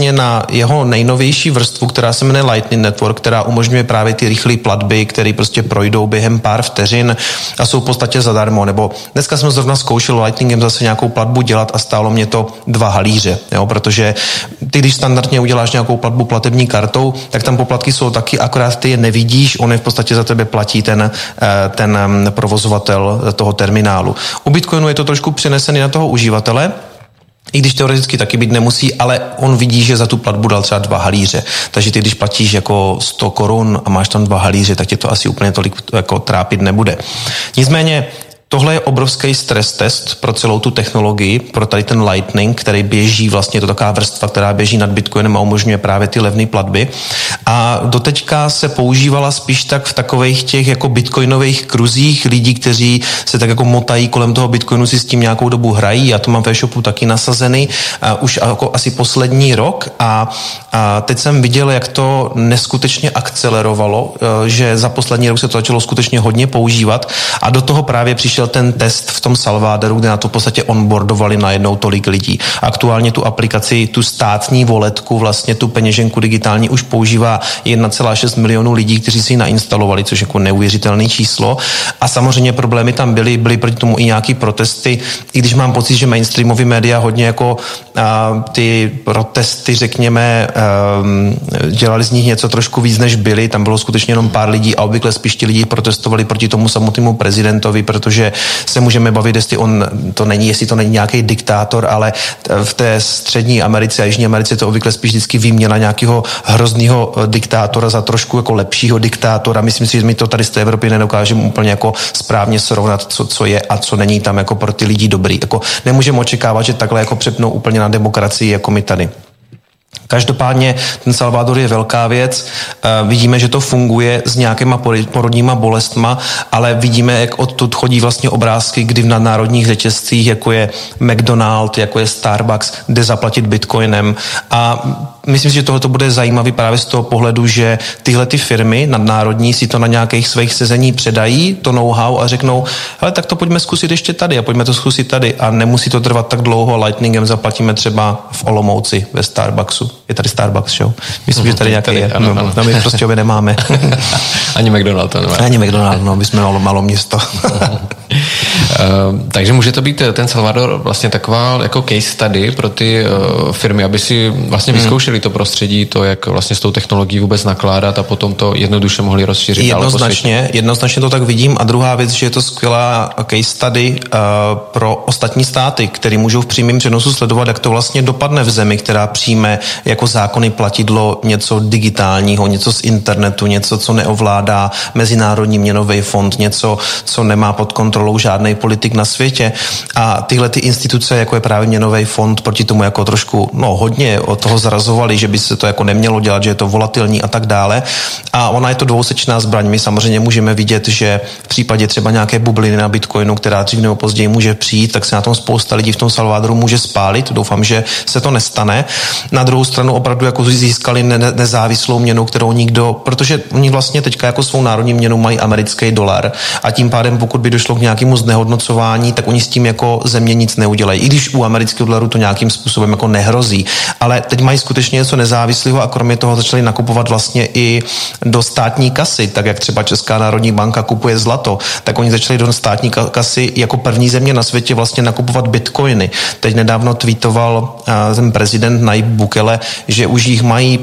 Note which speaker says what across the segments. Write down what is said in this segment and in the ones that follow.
Speaker 1: vlastně na jeho nejnovější vrstvu, která se jmenuje Lightning Network, která umožňuje právě ty rychlé platby, které prostě projdou během pár vteřin a jsou v podstatě zadarmo. Nebo dneska jsem zrovna zkoušel Lightningem zase nějakou platbu dělat a stálo mě to 2 halíře, jo? Protože ty, když standardně uděláš nějakou platbu platební kartou, tak tam poplatky jsou taky, akorát ty je nevidíš, on je v podstatě za tebe platí ten provozovatel toho terminálu. U Bitcoinu je to trošku přenesený na toho uživatele, i když teoreticky taky být nemusí, ale on vidí, že za tu platbu dal třeba 2 halíře. Takže ty, když platíš jako 100 korun a máš tam 2 halíře, tak tě to asi úplně tolik jako trápit nebude. Nicméně tohle je obrovský stres test pro celou tu technologii, pro tady ten Lightning, který běží, vlastně je to taková vrstva, která běží nad Bitcoinem a umožňuje právě ty levné platby. A doteďka se používala spíš tak v takových těch jako bitcoinových kruzích lidí, kteří se tak jako motají kolem toho Bitcoinu, si s tím nějakou dobu hrají. Já to mám ve e-shopu taky nasazený už jako asi poslední rok a teď jsem viděl, jak to neskutečně akcelerovalo, že za poslední rok se to začalo skutečně hodně používat a do toho právě přišel ten test v tom Salvadoru, kde na to v podstatě onboardovali najednou tolik lidí. Aktuálně tu aplikaci, tu státní voletku, vlastně tu peněženku digitální už používá 1,6 milionu lidí, kteří si ji nainstalovali, což je jako neuvěřitelné číslo. A samozřejmě problémy tam byly proti tomu i nějaký protesty, i když mám pocit, že mainstreamové média hodně jako ty protesty, řekněme, dělali z nich něco trošku víc, než byly. Tam bylo skutečně jenom pár lidí a obvykle spíš ti lidi protestovali proti tomu samotnému prezidentovi, protože se můžeme bavit, jestli to není nějaký diktátor, ale v té střední Americe a jižní Americe to obvykle spíš vždycky výměna nějakého hrozného diktátora za trošku jako lepšího diktátora. Myslím si, že my to tady z té Evropy nedokážeme úplně jako správně srovnat, co je a co není tam jako pro ty lidi dobrý. Jako nemůžeme očekávat, že takhle jako přepnou úplně na demokracii, jako my tady. Každopádně ten Salvador je velká věc, vidíme, že to funguje s nějakýma porodníma bolestma, ale vidíme, jak odtud chodí vlastně obrázky, kdy v nadnárodních řetězcích, jako je McDonald's, jako je Starbucks, jde zaplatit bitcoinem a myslím si, že tohle bude zajímavý právě z toho pohledu, že tyhle ty firmy nadnárodní si to na nějakých svých sezení předají, to know-how a řeknou, hele, tak to pojďme zkusit ještě tady a pojďme to zkusit tady a nemusí to trvat tak dlouho, Lightningem zaplatíme třeba v Olomouci ve Starbucksu. Je tady Starbucks, jo? Myslím, že tady nějaký je. Ano. No, my prostě obě nemáme.
Speaker 2: Ani McDonald's to nemá.
Speaker 1: Ani McDonald's, no, my jsme malo město.
Speaker 2: Takže může to být ten Salvador vlastně taková jako case study pro ty firmy, aby si vlastně vyzkoušeli to prostředí, to, jak vlastně s tou technologií vůbec nakládat a potom to jednoduše mohli rozšířit.
Speaker 1: Jednoznačně to tak vidím. A druhá věc, že je to skvělá case study pro ostatní státy, které můžou v přímém přenosu sledovat, jak to vlastně dopadne v zemi, která přijme jako zákony platidlo něco digitálního, něco z internetu, něco, co neovládá Mezinárodní měnový fond, něco, co nemá pod kontrolou žádný politik na světě. A tyhle ty instituce, jako je právě měnový fond, proti tomu jako trošku, hodně od toho zrazovali, že by se to jako nemělo dělat, že je to volatilní a tak dále. A ona je to dvousečná zbraň. My samozřejmě můžeme vidět, že v případě třeba nějaké bubliny na Bitcoinu, která dřív nebo později může přijít, tak se na tom spousta lidí v tom Salvadoru může spálit. Doufám, že se to nestane. Na druhou stranu opravdu jako získali nezávislou měnu, kterou nikdo, protože oni vlastně teďka jako svou národní měnu mají americký dolar a tím pádem, pokud by došlo k nějakému znehodnocování, tak oni s tím jako země nic neudělají. I když u amerického dolaru to nějakým způsobem jako nehrozí. Ale teď mají skutečně něco nezávislého a kromě toho začali nakupovat vlastně i do státní kasy, tak jak třeba Česká národní banka kupuje zlato, tak oni začali do státní kasy jako první země na světě vlastně nakupovat bitcoiny. Teď nedávno tweetoval ten prezident Nayib Bukele, že už jich mají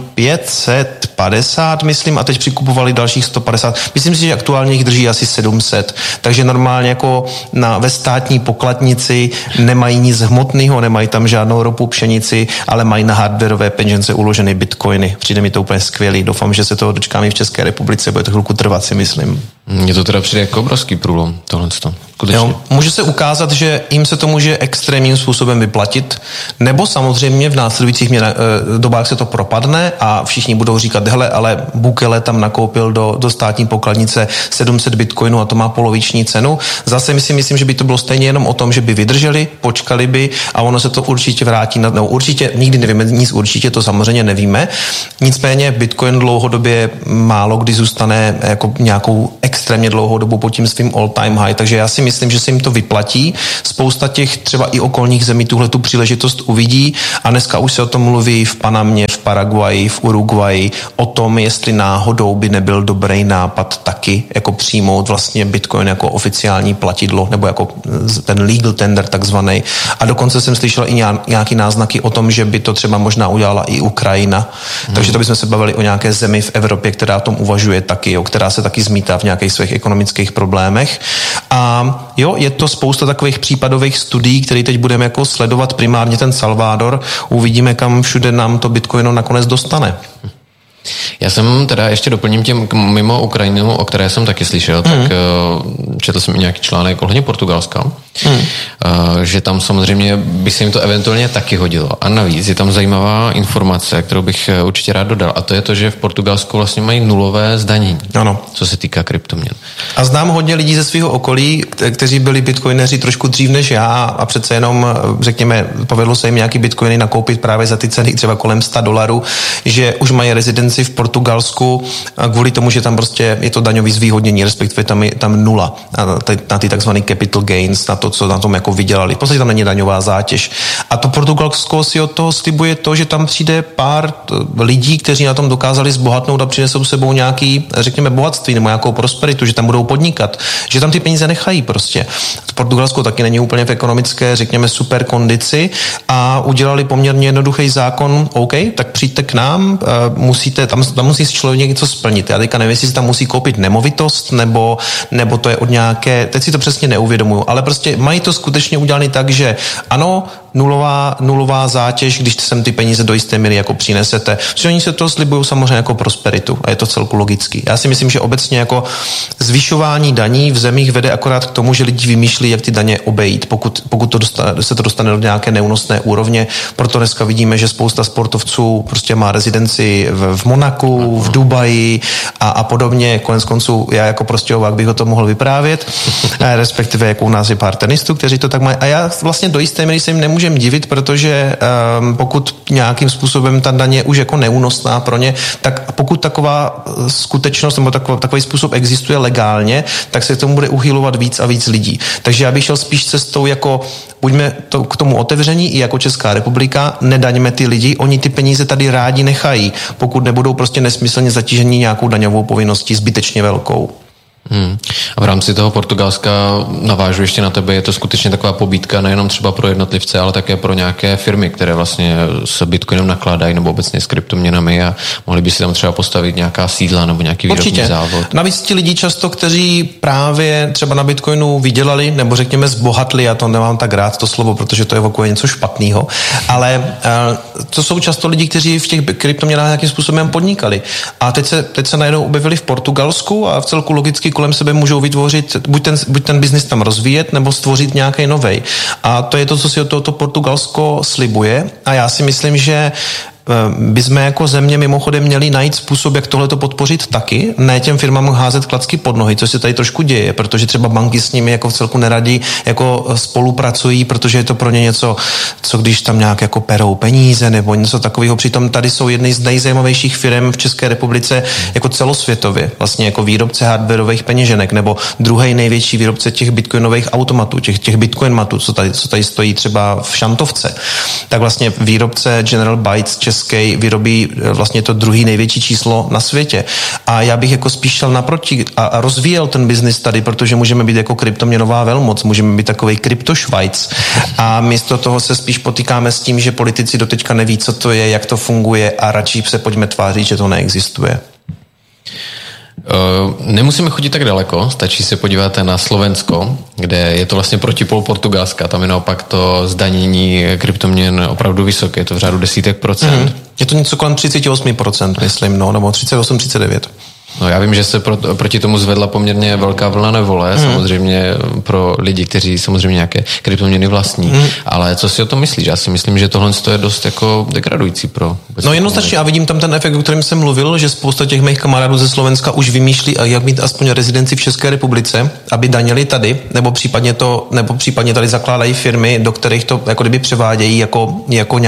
Speaker 1: 550, myslím, a teď přikupovali dalších 150. Myslím si, že aktuálně jich drží asi 700. Takže normálně jako ve státní pokladnici nemají nic hmotného, nemají tam žádnou ropu, pšenici, ale mají na hardwareové peněžence uloženy bitcoiny. Přijde mi to úplně skvělý. Doufám, že se toho dočkáme i v České republice, bude to chvilku trvat, si myslím.
Speaker 2: Mně to teda přijde jako obrovský průlom, tohleto.
Speaker 1: Může se ukázat, že jim se to může extrémním způsobem vyplatit, nebo samozřejmě v následujících dobách se to propadne a všichni budou říkat, hele, ale Bukele tam nakoupil do státní pokladnice 700 bitcoinů a to má poloviční cenu. Zase myslím, že by to bylo stejně jenom o tom, že by vydrželi, počkali by a ono se to určitě vrátí. Určitě, nikdy nevíme nic určitě, to samozřejmě nevíme. Nicméně Bitcoin dlouhodobě málo kdy zůstane jako nějakou extrémně dlouhou dobu pod tím svým all-time high, takže já si myslím, že se jim to vyplatí. Spousta těch třeba i okolních zemí tuhletu příležitost uvidí a dneska už se o tom mluví v Panamě, v Paraguaji, v Uruguayi, o tom, jestli náhodou by nebyl dobrý nápad taky jako přijmout vlastně Bitcoin jako oficiální platidlo, nebo jako ten legal tender takzvaný. A dokonce jsem slyšel i nějaký náznaky o tom, že by to třeba možná udělala i Ukrajina. Takže to bychom se bavili o nějaké zemi v Evropě, která o tom uvažuje taky, jo, která se taky zmítá v nějakých svých ekonomických problémech. A jo, je to spousta takových případových studií, které teď budeme jako sledovat, primárně ten Salvador. Uvidíme, kam všude nám to Bitcoinu nakonec dostane.
Speaker 2: Já jsem teda ještě doplním tím mimo Ukrajinu, o které jsem taky slyšel, tak četl jsem i nějaký článek ohledně Portugalska, že tam samozřejmě by se jim to eventuálně taky hodilo. A navíc je tam zajímavá informace, kterou bych určitě rád dodal. A to je to, že v Portugalsku vlastně mají nulové zdanění, co se týká kryptoměn.
Speaker 1: A znám hodně lidí ze svého okolí, kteří byli bitcoineři trošku dřív než já a přece jenom, řekněme, povedlo se jim nějaký bitcoiny nakoupit právě za ty ceny třeba kolem $100, že už mají rezidenci v Portugalsku kvůli tomu, že tam prostě je to daňový zvýhodnění, respektive tam nula na ty takzvané capital gains, na to, co na tom jako vydělali. V podstatě tam není daňová zátěž. A to Portugalsko si od toho slibuje to, že tam přijde pár lidí, kteří na tom dokázali zbohatnout a přinesou sebou nějaký, řekněme, bohatství nebo nějakou prosperitu, že tam budou podnikat, že tam ty peníze nechají prostě. Portugalsko taky není úplně v ekonomické, řekněme, super kondici a udělali poměrně jednoduchý zákon, OK, tak přijďte k nám, tam musí si člověk něco splnit. Já teďka nevím, jestli si tam musí koupit nemovitost, nebo to je od nějaké, teď si to přesně neuvědomuju, ale prostě mají to skutečně udělané tak, že ano, nulová zátěž, když sem ty peníze do jisté míry jako přinesete. Protože oni se to slibují samozřejmě jako prosperitu a je to celku logický. Já si myslím, že obecně jako zvyšování daní v zemích vede akorát k tomu, že lidi vymýšlí, jak ty daně obejít, pokud se to dostane do nějaké neúnosné úrovně. Proto dneska vidíme, že spousta sportovců prostě má rezidenci v Monaku, v Dubaji a podobně. Konec konců já jako Prostějovák bych o tom mohl vyprávět, respektive jako u nás je pár tenistů, kteří to tak mají. A já vlastně do jisté míry se jim nemůžem divit, protože pokud nějakým způsobem ta daně je už jako neúnosná pro ně, tak pokud taková skutečnost nebo takový způsob existuje legálně, tak se k tomu bude uchylovat víc a víc lidí. Takže já bych šel spíš cestou jako buďme k tomu otevření i jako Česká republika, nedaňme ty lidi, oni ty peníze tady rádi nechají, pokud nebudou prostě nesmyslně zatížení nějakou daňovou povinností zbytečně velkou.
Speaker 2: A v rámci toho Portugalska navážu ještě na tebe, je to skutečně taková pobídka nejenom třeba pro jednotlivce, ale také pro nějaké firmy, které vlastně s Bitcoinem nakládají nebo obecně s kryptoměnami a mohli by si tam třeba postavit nějaká sídla nebo nějaký výrobní závod.
Speaker 1: Navíc ti lidi často, kteří právě třeba na Bitcoinu vydělali nebo řekněme zbohatli, já to nemám tak rád to slovo, protože to evokuje něco špatného, ale to jsou často lidi, kteří v těch kryptoměnách nějakým způsobem podnikali. A teď se najednou objevili v Portugalsku a v celku logicky kolem sebe můžou vytvořit, buď ten biznis tam rozvíjet, nebo stvořit nějaký novej. A to je to, co si od tohoto Portugalsko slibuje. A já si myslím, že bychom jako země mimochodem měli najít způsob, jak tohleto podpořit taky, ne těm firmám házet klacky pod nohy, co se tady trošku děje, protože třeba banky s nimi jako v celku neradí jako spolupracují, protože je to pro ně něco, co když tam nějak jako perou peníze nebo něco takového. Přitom tady jsou jedny z nejzajímavějších firm v České republice jako celosvětově, vlastně jako výrobce hardwarových peněženek nebo druhý největší výrobce těch bitcoinových automatů, těch bitcoin matů, co tady stojí třeba v Šantovce. Tak vlastně výrobce General Bytes český vyrobí vlastně to druhý největší číslo na světě. A já bych jako spíš šel naproti a rozvíjel ten biznis tady, protože můžeme být jako kryptoměnová velmoc, můžeme být takovej kryptošvajc. A místo toho se spíš potýkáme s tím, že politici doteďka neví, co to je, jak to funguje a radši se pojďme tvářit, že to neexistuje.
Speaker 2: Nemusíme chodit tak daleko, stačí se podívat na Slovensko, kde je to vlastně protipol Portugalska, tam je naopak to zdanění kryptoměn opravdu vysoké, je to v řádu desítek procent.
Speaker 1: Je to něco kolem 38%, myslím, nebo 38-39%.
Speaker 2: No já vím, že se proti tomu zvedla poměrně velká vlna nevole, samozřejmě pro lidi, kteří samozřejmě nějaké kryptoměny vlastní, ale co si o tom myslíš? Já si myslím, že tohle je dost jako degradující pro...
Speaker 1: No jednoznačně, já vidím tam ten efekt, o kterém jsem mluvil, že spousta těch mých kamarádů ze Slovenska už vymýšlí, jak mít aspoň rezidenci v České republice, aby daněli tady, nebo případně tady zakládají firmy, do kterých to jako kdyby převádějí jako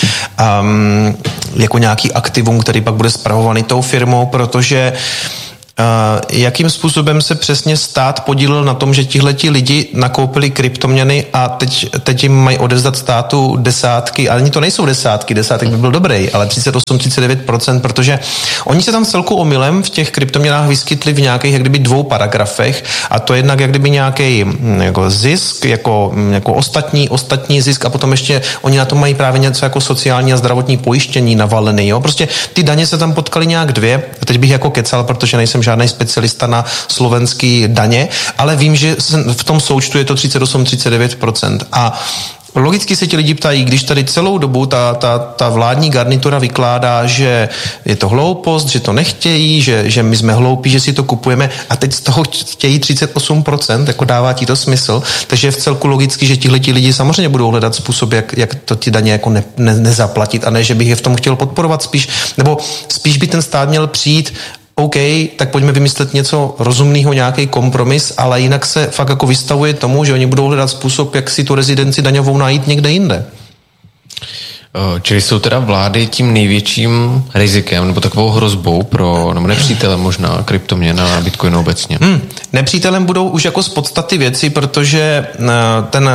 Speaker 1: nějaký aktivum, který pak bude spravovaný tou firmou, protože jakým způsobem se přesně stát podílel na tom, že tihleti lidi nakoupili kryptoměny a teď jim mají odevzdat státu desátky, ale ani to nejsou desátky, desátek by byl dobrý, ale 38-39%, protože oni se tam celku omylem v těch kryptoměnách vyskytli v nějakých jak kdyby 2 paragrafech a to jednak jak kdyby nějaký jako zisk, jako ostatní zisk a potom ještě oni na tom mají právě něco jako sociální a zdravotní pojištění navalený, jo? Prostě ty daně se tam potkaly nějak 2, a teď bych jako kecal, protože nejsem žádný specialista na slovenský daně, ale vím, že v tom součtu je to 38-39%. A logicky se ti lidi ptají, když tady celou dobu ta vládní garnitura vykládá, že je to hloupost, že to nechtějí, že my jsme hloupí, že si to kupujeme a teď z toho chtějí 38%, jako dává ti to smysl, takže je v celku logicky, že tihleti lidi samozřejmě budou hledat způsob, jak to ty daně jako nezaplatit a ne, že bych je v tom chtěl podporovat spíš by ten stát měl přijít. OK, tak pojďme vymyslet něco rozumného, nějaký kompromis, ale jinak se fakt jako vystavuje tomu, že oni budou hledat způsob, jak si tu rezidenci daňovou najít někde jinde.
Speaker 2: Čili jsou teda vlády tím největším rizikem nebo takovou hrozbou nebo nepřítelem možná kryptoměn a Bitcoinu obecně?
Speaker 1: Nepřítelem budou už jako z podstaty věci, protože ten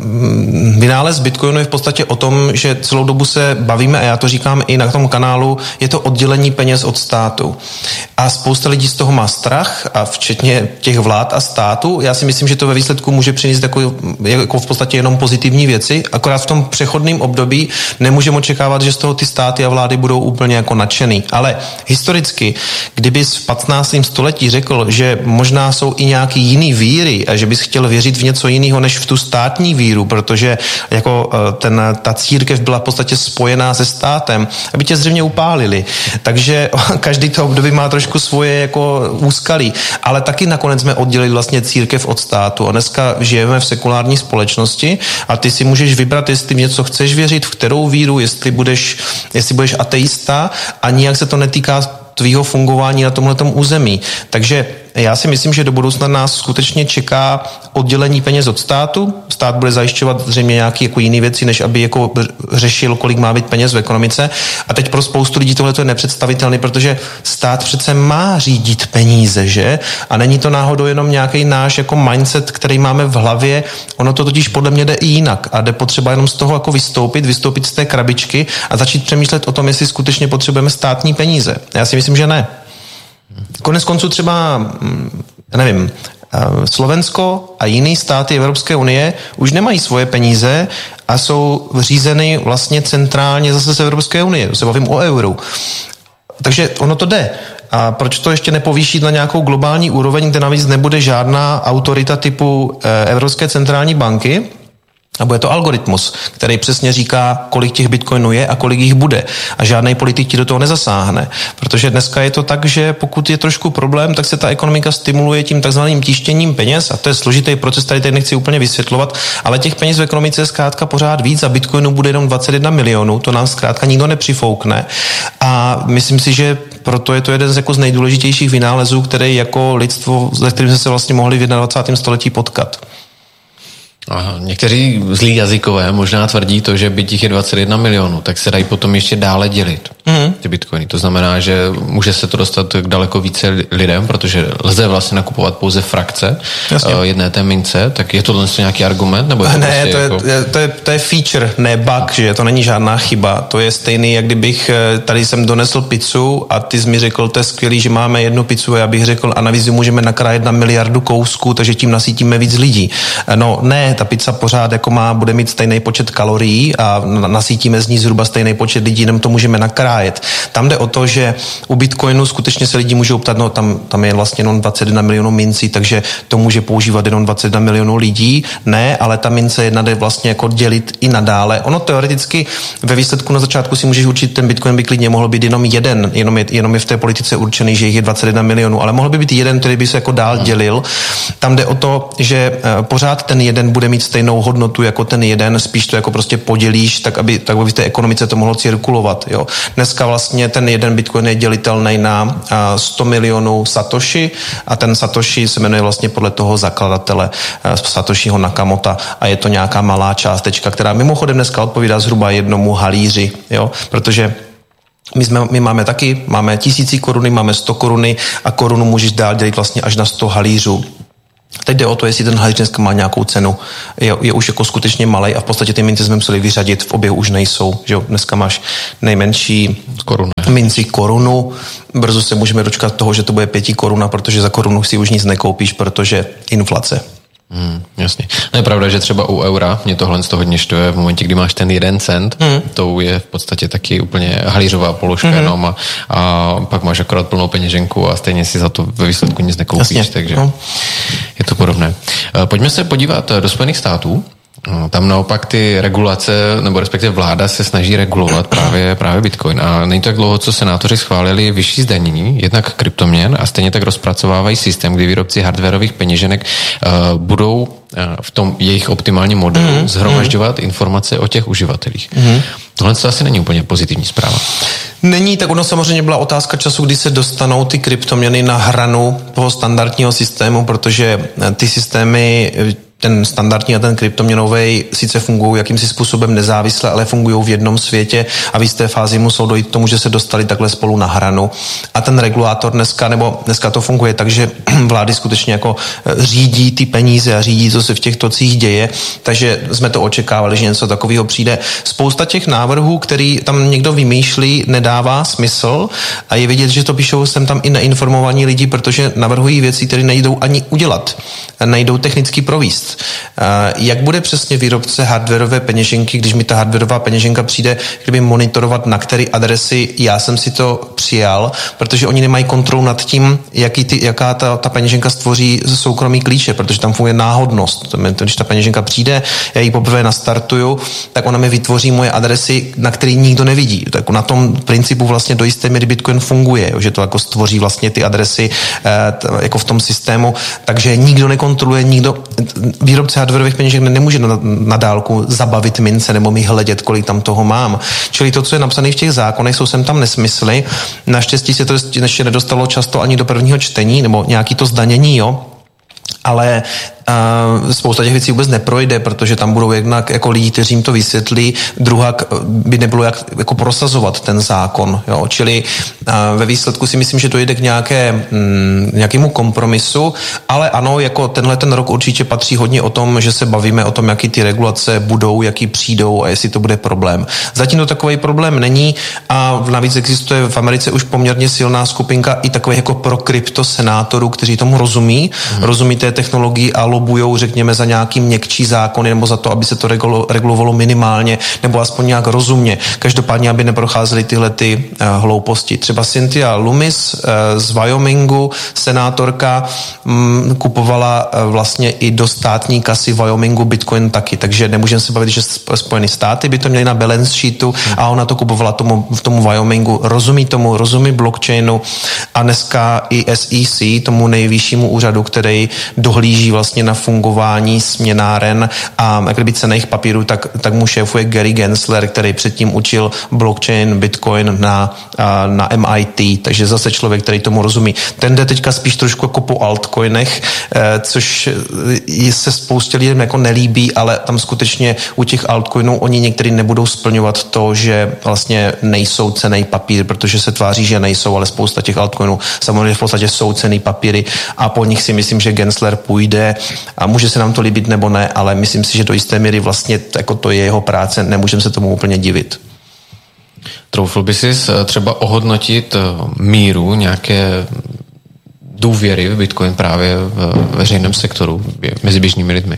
Speaker 1: vynález Bitcoinu je v podstatě o tom, že celou dobu se bavíme, a já to říkám i na tom kanálu, je to oddělení peněz od státu. A spousta lidí z toho má strach, a včetně těch vlád a státu. Já si myslím, že to ve výsledku může přinést jako v podstatě jenom pozitivní věci, akorát v tom přechodném období nemůžeme očekávat, že z toho ty státy a vlády budou úplně jako nadšený. Ale historicky, kdybys v 15. století řekl, že možná jsou i nějaký jiný víry a že bys chtěl věřit v něco jiného než v tu státní víru, protože jako ta církev byla v podstatě spojená se státem, aby tě zřejmě upálili. Takže každý to období má trošku svoje jako úskalí. Ale taky nakonec jsme oddělili vlastně církev od státu a dneska žijeme v sekulární společnosti a ty si můžeš vybrat, jestli v něco chceš věřit, v kterou víru, jestli budeš ateista a nijak se to netýká tvýho fungování na tomhletom území. Takže já si myslím, že do budoucna nás skutečně čeká oddělení peněz od státu. Stát bude zajišťovat zřejmě nějaké jako jiné věci, než aby jako řešil, kolik má být peněz v ekonomice. A teď pro spoustu lidí tohle je nepředstavitelné, protože stát přece má řídit peníze, že? A není to náhodou jenom nějaký náš jako mindset, který máme v hlavě. Ono to totiž podle mě jde i jinak. A jde potřeba jenom z toho jako vystoupit z té krabičky a začít přemýšlet o tom, jestli skutečně potřebujeme státní peníze. Já si myslím, že ne. Konec konců třeba, nevím, Slovensko a jiný státy Evropské unie už nemají svoje peníze a jsou řízeny vlastně centrálně zase z Evropské unie. To se bavím o euru. Takže ono to jde. A proč to ještě nepovýšit na nějakou globální úroveň, kde navíc nebude žádná autorita typu Evropské centrální banky, a bude to algoritmus, který přesně říká, kolik těch bitcoinů je a kolik jich bude. A žádný politik ti do toho nezasáhne. Protože dneska je to tak, že pokud je trošku problém, tak se ta ekonomika stimuluje tím takzvaným tištěním peněz a to je složitý proces, tady nechci úplně vysvětlovat, ale těch peněz v ekonomice je zkrátka pořád víc a bitcoinů bude jenom 21 milionů, to nám zkrátka nikdo nepřifoukne. A myslím si, že proto je to jeden z nejdůležitějších vynálezů, který jako lidstvo, se kterým jsme se vlastně mohli v 21. století potkat.
Speaker 2: Aha, někteří zlí jazykové možná tvrdí to, že by těch je 21 milionů, tak se dají potom ještě dále dělit ty bitcoiny. To znamená, že může se to dostat k daleko více lidem, protože lze vlastně nakupovat pouze frakce jedné té mince, tak je to nějaký argument? Nebo je to
Speaker 1: ne,
Speaker 2: prostě
Speaker 1: to je feature, ne bug, že to není žádná chyba. To je stejný, jak kdybych tady jsem donesl pizzu a ty jsi mi řekl, to je skvělý, že máme jednu pizzu a já bych řekl, a navíc můžeme nakrájet 1 miliardu kousků, takže tím nasítíme víc lidí. No ne, ta pizza pořád jako bude mít stejný počet kalorií a nasítíme z ní zhruba stejný počet lidí, jenom to můžeme nakrájet. Tam jde o to, že u Bitcoinu skutečně se lidi můžou ptat, no tam je vlastně jenom 21 milionů mincí, takže to může používat jenom 21 milionů lidí. Ne, ale ta mince jedna jde vlastně jako dělit i nadále. Ono teoreticky ve výsledku na začátku si můžeš určit, ten Bitcoin by klidně mohl být jenom jeden, jenom je v té politice určený, že jich je 21 milionů, ale mohl by být jeden, který by se jako dál dělil. Tam jde o to, že pořád ten jeden bude mít stejnou hodnotu jako ten jeden, spíš to jako prostě podělíš, tak aby v té ekonomice to mohlo cirkulovat. Jo. Dneska vlastně ten jeden Bitcoin je dělitelný na 100 milionů Satoshi a ten Satoshi se jmenuje vlastně podle toho zakladatele Satoshiho Nakamota a je to nějaká malá částečka, která mimochodem dneska odpovídá zhruba jednomu halíři, jo, protože My máme taky, máme 1000 koruny, máme 100 koruny a korunu můžeš dál dělit vlastně až na 100 halířů. Teď jde o to, jestli ten halíř dneska má nějakou cenu. Je už jako skutečně malej a v podstatě ty mince jsme museli vyřadit, v oběhu už nejsou. Že jo? Dneska máš nejmenší minci korunu. Brzo se můžeme dočkat toho, že to bude 5 koruna, protože za korunu si už nic nekoupíš, protože inflace.
Speaker 2: Jasně. No je pravda, že třeba u eura mě tohle z toho hodně štve v momentě, kdy máš ten 1 cent, to je v podstatě taky úplně halířová položka jenom a pak máš akorát plnou peněženku a stejně si za to ve výsledku nic nekoupíš,
Speaker 1: Jasně.
Speaker 2: takže je to podobné. Pojďme se podívat do Spojených států. Tam naopak ty regulace, nebo respektive vláda se snaží regulovat právě Bitcoin. A není tak dlouho, co senátoři schválili vyšší zdanění, jednak kryptoměn a stejně tak rozpracovávají systém, kdy výrobci hardwarových peněženek budou v tom jejich optimálním modelu shromažďovat informace o těch uživatelích. Tohle to asi není úplně pozitivní zpráva.
Speaker 1: Není, tak ono samozřejmě byla otázka času, kdy se dostanou ty kryptoměny na hranu toho standardního systému, protože ty systémy, ten standardní a ten kryptoměnový sice fungují jakýmsi způsobem nezávisle, ale fungují v jednom světě a v jisté fázi musou dojít k tomu, že se dostali takhle spolu na hranu. A ten regulátor dneska to funguje tak, že vlády skutečně jako řídí ty peníze a řídí, co se v těch tocích děje, takže jsme to očekávali, že něco takového přijde. Spousta těch návrhů, který tam někdo vymýšlí, nedává smysl a je vidět, že to píšou sem tam i neinformovaní lidi, protože navrhují věci, které nejdou ani udělat, nejdou technicky provést. Jak bude přesně výrobce hardwareové peněženky, když mi ta hardwareová peněženka přijde, kdyby monitorovat, na které adresy já jsem si to přijal, protože oni nemají kontrolu nad tím, jaká ta peněženka stvoří soukromý klíče, protože tam funguje náhodnost. Když ta peněženka přijde, já ji poprvé nastartuju, tak ona mi vytvoří moje adresy, na který nikdo nevidí. Tak na tom principu vlastně do jisté míry Bitcoin funguje, že to jako stvoří vlastně ty adresy jako v tom systému, takže nikdo nekontroluje, výrobce hardwareových peněženek nemůže na dálku zabavit mince nebo mi hledět, kolik tam toho mám. Čili to, co je napsané v těch zákonech, jsou sem tam nesmysly. Naštěstí se to ještě nedostalo často ani do prvního čtení, nebo nějaký to zdanění, jo. Ale spousta těch věcí vůbec neprojde, protože tam budou jednak jako lidi, kteří jim to vysvětlí, druhá by nebylo jak jako prosazovat ten zákon. Jo? Čili ve výsledku si myslím, že to jde k nějakému kompromisu, ale ano, jako tenhle ten rok určitě patří hodně o tom, že se bavíme o tom, jaký ty regulace budou, jaký přijdou a jestli to bude problém. Zatím to takový problém není a navíc existuje v Americe už poměrně silná skupinka i takových jako pro krypto senátorů, kteří tomu rozumí té technologii a lobujou, řekněme, za nějaký měkčí zákony nebo za to, aby se to regulovalo minimálně nebo aspoň nějak rozumně. Každopádně, aby neprocházely tyhle ty hlouposti. Třeba Cynthia Lummis z Wyomingu, senátorka, kupovala vlastně i do státní kasy Wyomingu Bitcoin taky, takže nemůžeme se bavit, že Spojené státy by to měly na balance sheetu a ona to kupovala v tomu Wyomingu. Rozumí blockchainu a dneska i SEC, tomu nejvyššímu úřadu, který dohlíží vlastně na fungování směnáren a jak kdyby cenných papírů, tak mu šéfuje Gary Gensler, který předtím učil blockchain, Bitcoin na MIT, takže zase člověk, který tomu rozumí. Ten jde teďka spíš trošku jako po altcoinech, což se spoustě lidem jako nelíbí, ale tam skutečně u těch altcoinů oni některý nebudou splňovat to, že vlastně nejsou cenný papír, protože se tváří, že nejsou, ale spousta těch altcoinů samozřejmě v podstatě jsou cenný papíry a po nich si myslím, že Gensler půjde a může se nám to líbit nebo ne, ale myslím si, že do jisté míry vlastně jako to je jeho práce, nemůžeme se tomu úplně divit.
Speaker 2: Troufl by si třeba ohodnotit míru nějaké důvěry v Bitcoin právě v veřejném sektoru mezi běžnými lidmi?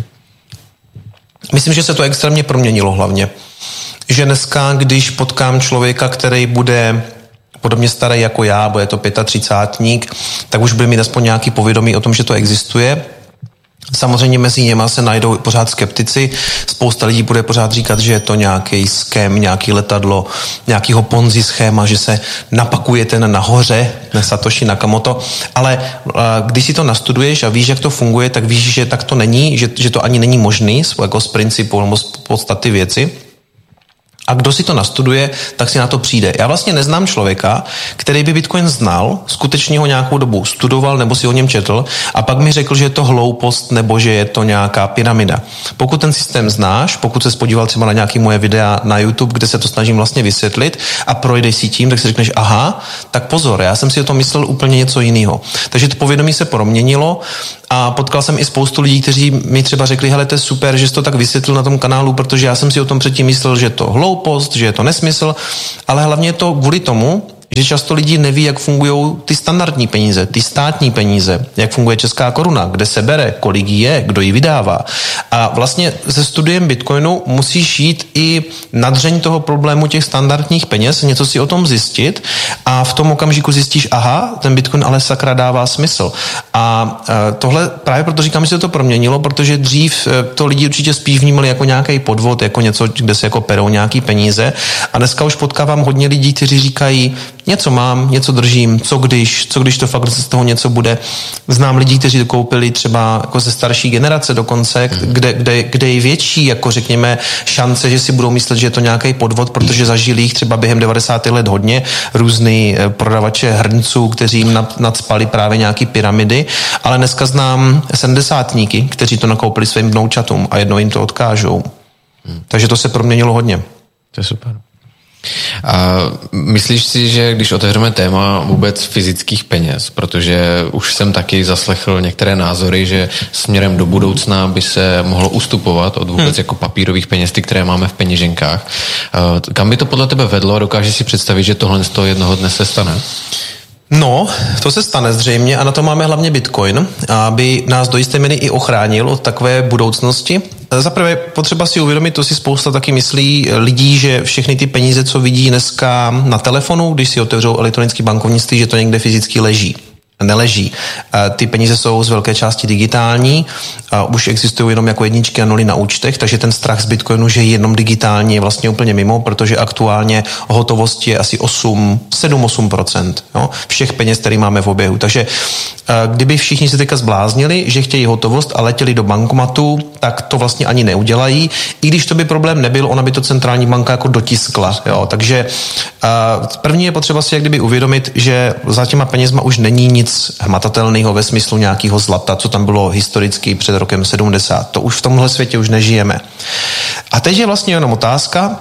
Speaker 1: Myslím, že se to extrémně proměnilo hlavně. Že dneska, když potkám člověka, který bude podobně starý jako já, bude to 35-tník, tak už bude mít aspoň nějaký povědomí o tom, že to existuje. Samozřejmě mezi něma se najdou pořád skeptici. Spousta lidí bude pořád říkat, že je to nějaký scam, nějaký letadlo, nějakýho Ponzi schéma, že se napakuje ten nahoře, Satoshi Nakamoto. Ale když si to nastuduješ a víš, jak to funguje, tak víš, že tak to není, že to ani není možný, jako z principu nebo z podstaty věci. A kdo si to nastuduje, tak si na to přijde. Já vlastně neznám člověka, který by Bitcoin znal, skutečně ho nějakou dobu studoval nebo si o něm četl a pak mi řekl, že je to hloupost nebo že je to nějaká pyramida. Pokud ten systém znáš, pokud se podíval třeba na nějaké moje videa na YouTube, kde se to snažím vlastně vysvětlit a projdeš si tím, tak si řekneš, aha, tak pozor, já jsem si o tom myslel úplně něco jiného. Takže to povědomí se proměnilo a potkal jsem i spoustu lidí, kteří mi třeba řekli, hele, to je super, že jsi to tak vysvětlil na tom kanálu, protože já jsem si o tom předtím myslel, že je to hloupost, že je to nesmysl, ale hlavně je to kvůli tomu, že často lidi neví, jak fungují ty standardní peníze, ty státní peníze, jak funguje česká koruna, kde se bere, kolik jí je, kdo ji vydává. A vlastně se studiem Bitcoinu musíš jít i na dřeň toho problému těch standardních peněz, něco si o tom zjistit a v tom okamžiku zjistíš, aha, ten Bitcoin ale sakra dává smysl. A tohle právě proto říkám, že se to proměnilo, protože dřív to lidi určitě spíš vnímali jako nějaký podvod, jako něco, kde se jako perou nějaký peníze. A dneska už potkávám hodně lidí, kteří říkají, něco mám, něco držím, co když to fakt z toho něco bude. Znám lidí, kteří to koupili třeba jako ze starší generace dokonce, kde je větší, jako řekněme, šance, že si budou myslet, že je to nějaký podvod, protože zažili jich třeba během 90. let hodně různý prodavače hrnců, kteří jim nadspali právě nějaký pyramidy, ale dneska znám 70tníky, kteří to nakoupili svým vnoučatům a jednou jim to odkážou. Takže to se proměnilo hodně.
Speaker 2: To je super. A myslíš si, že když otevřeme téma vůbec fyzických peněz, protože už jsem taky zaslechl některé názory, že směrem do budoucna by se mohlo ustupovat od vůbec jako papírových peněz, ty, které máme v peněženkách. Kam by to podle tebe vedlo? Dokážeš si představit, že tohle z toho jednoho dne se stane?
Speaker 1: No, to se stane zřejmě a na to máme hlavně Bitcoin, aby nás do jisté míry i ochránil od takové budoucnosti. Zaprvé potřeba si uvědomit, to si spousta taky myslí lidí, že všechny ty peníze, co vidí dneska na telefonu, když si otevřou elektronické bankovnictví, že to někde fyzicky leží. Neleží. Ty peníze jsou z velké části digitální, už existují jenom jako jedničky a nuly na účtech, takže ten strach z Bitcoinu, že je jenom digitální, je vlastně úplně mimo, protože aktuálně hotovost je asi 7-8% všech peněz, které máme v oběhu. Takže kdyby všichni se teďka zbláznili, že chtějí hotovost a letěli do bankomatu, tak to vlastně ani neudělají. I když to by problém nebyl, ona by to centrální banka jako dotiskla. Jo? Takže první je potřeba si jak kdyby uvědomit, že za těma penězma už není nic hmatatelného ve smyslu nějakého zlata, co tam bylo historicky před rokem 70. To už v tomhle světě už nežijeme. A teď je vlastně jenom otázka,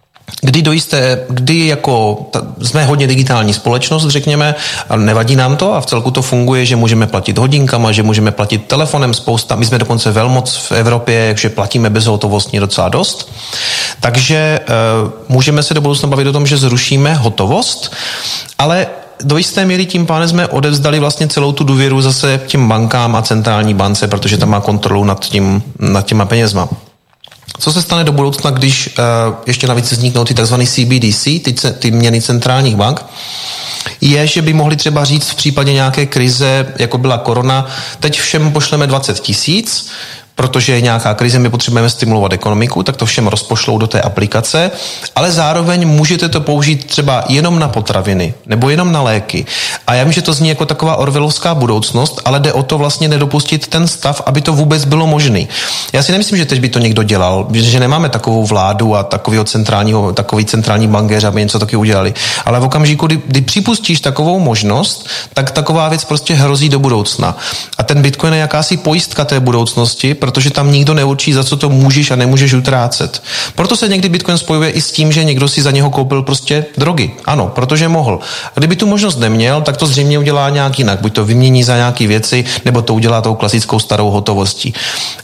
Speaker 1: kdy jako jsme hodně digitální společnost, řekněme, a nevadí nám to a v celku to funguje, že můžeme platit hodinkama, že můžeme platit telefonem spousta, my jsme dokonce velmoc v Evropě, že platíme bezhotovostně docela dost. Takže můžeme se do budoucna bavit o tom, že zrušíme hotovost, ale do jisté míry tím pádem jsme odevzdali vlastně celou tu důvěru zase těm bankám a centrální bance, protože tam má kontrolu nad těma penězma. Co se stane do budoucna, když ještě navíc vzniknou ty tzv. CBDC, ty měny centrálních bank, je, že by mohli třeba říct v případě nějaké krize, jako byla korona, teď všem pošleme 20 000, protože je nějaká krize, my potřebujeme stimulovat ekonomiku, tak to všem rozpošlou do té aplikace, ale zároveň můžete to použít třeba jenom na potraviny nebo jenom na léky. A já vím, že to zní jako taková orwellovská budoucnost, ale jde o to vlastně nedopustit ten stav, aby to vůbec bylo možné. Já si nemyslím, že teď by to někdo dělal, že nemáme takovou vládu a takový centrální bankéř, aby něco taky udělali. Ale v okamžiku, kdy připustíš takovou možnost, tak taková věc prostě hrozí do budoucna. A ten Bitcoin je jakási pojistka té budoucnosti, protože tam nikdo neurčí, za co to můžeš a nemůžeš utrácet. Proto se někdy Bitcoin spojuje i s tím, že někdo si za něho koupil prostě drogy. Ano, protože mohl. A kdyby tu možnost neměl, tak to zřejmě udělá nějak jinak. Buď to vymění za nějaké věci, nebo to udělá tou klasickou starou hotovostí.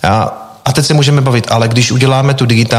Speaker 1: A teď se můžeme bavit, ale když uděláme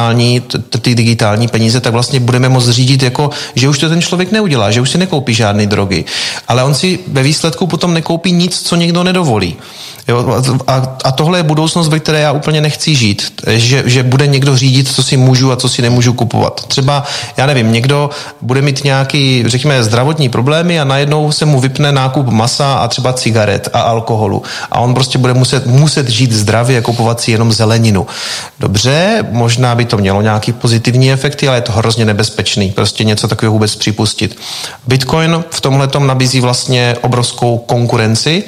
Speaker 1: ty digitální peníze, tak vlastně budeme moct řídit, jako, že už to ten člověk neudělá, že už si nekoupí žádné drogy. Ale on si ve výsledku potom nekoupí nic, co někdo nedovolí. Jo? A tohle je budoucnost, ve které já úplně nechci žít. Že bude někdo řídit, co si můžu a co si nemůžu kupovat. Třeba, já nevím, někdo bude mít nějaký, řekněme, zdravotní problémy a najednou se mu vypne nákup masa a třeba cigaret a alkoholu. A on prostě bude muset žít zdravě a kupovat si jenom zeleninu. Dobře, možná by to mělo nějaký pozitivní efekty, ale je to hrozně nebezpečný. Prostě něco takového vůbec připustit. Bitcoin v tomhletom nabízí vlastně obrovskou konkurenci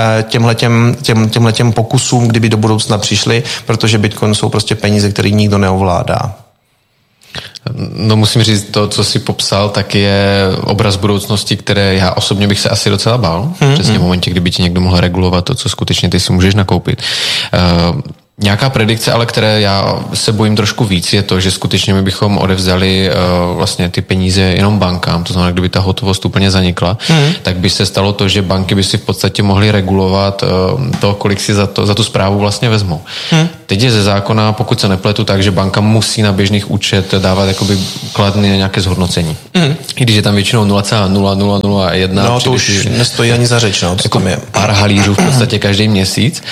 Speaker 1: těmhletěm pokusům, kdyby do budoucna přišli, protože Bitcoin jsou prostě peníze, které nikdo neovládá.
Speaker 2: No musím říct, to, co jsi popsal, tak je obraz budoucnosti, které já osobně bych se asi docela bál. Přesně v momentě, kdyby ti někdo mohl regulovat to, co skutečně ty si můžeš nakoupit. Nějaká predikce, ale které já se bojím trošku víc, je to, že skutečně my bychom odevzdali vlastně ty peníze jenom bankám, to znamená, kdyby ta hotovost úplně zanikla, tak by se stalo to, že banky by si v podstatě mohly regulovat to, kolik si za tu správu vlastně vezmou. Teď je ze zákona, pokud se nepletu, tak, že banka musí na běžných účet dávat jakoby kladné nějaké zhodnocení. I když je tam většinou 0,0001.
Speaker 1: No to už nestojí ani za řeč, no, to
Speaker 2: jako
Speaker 1: tam je.
Speaker 2: Pár halířů v podstatě každý měsíc,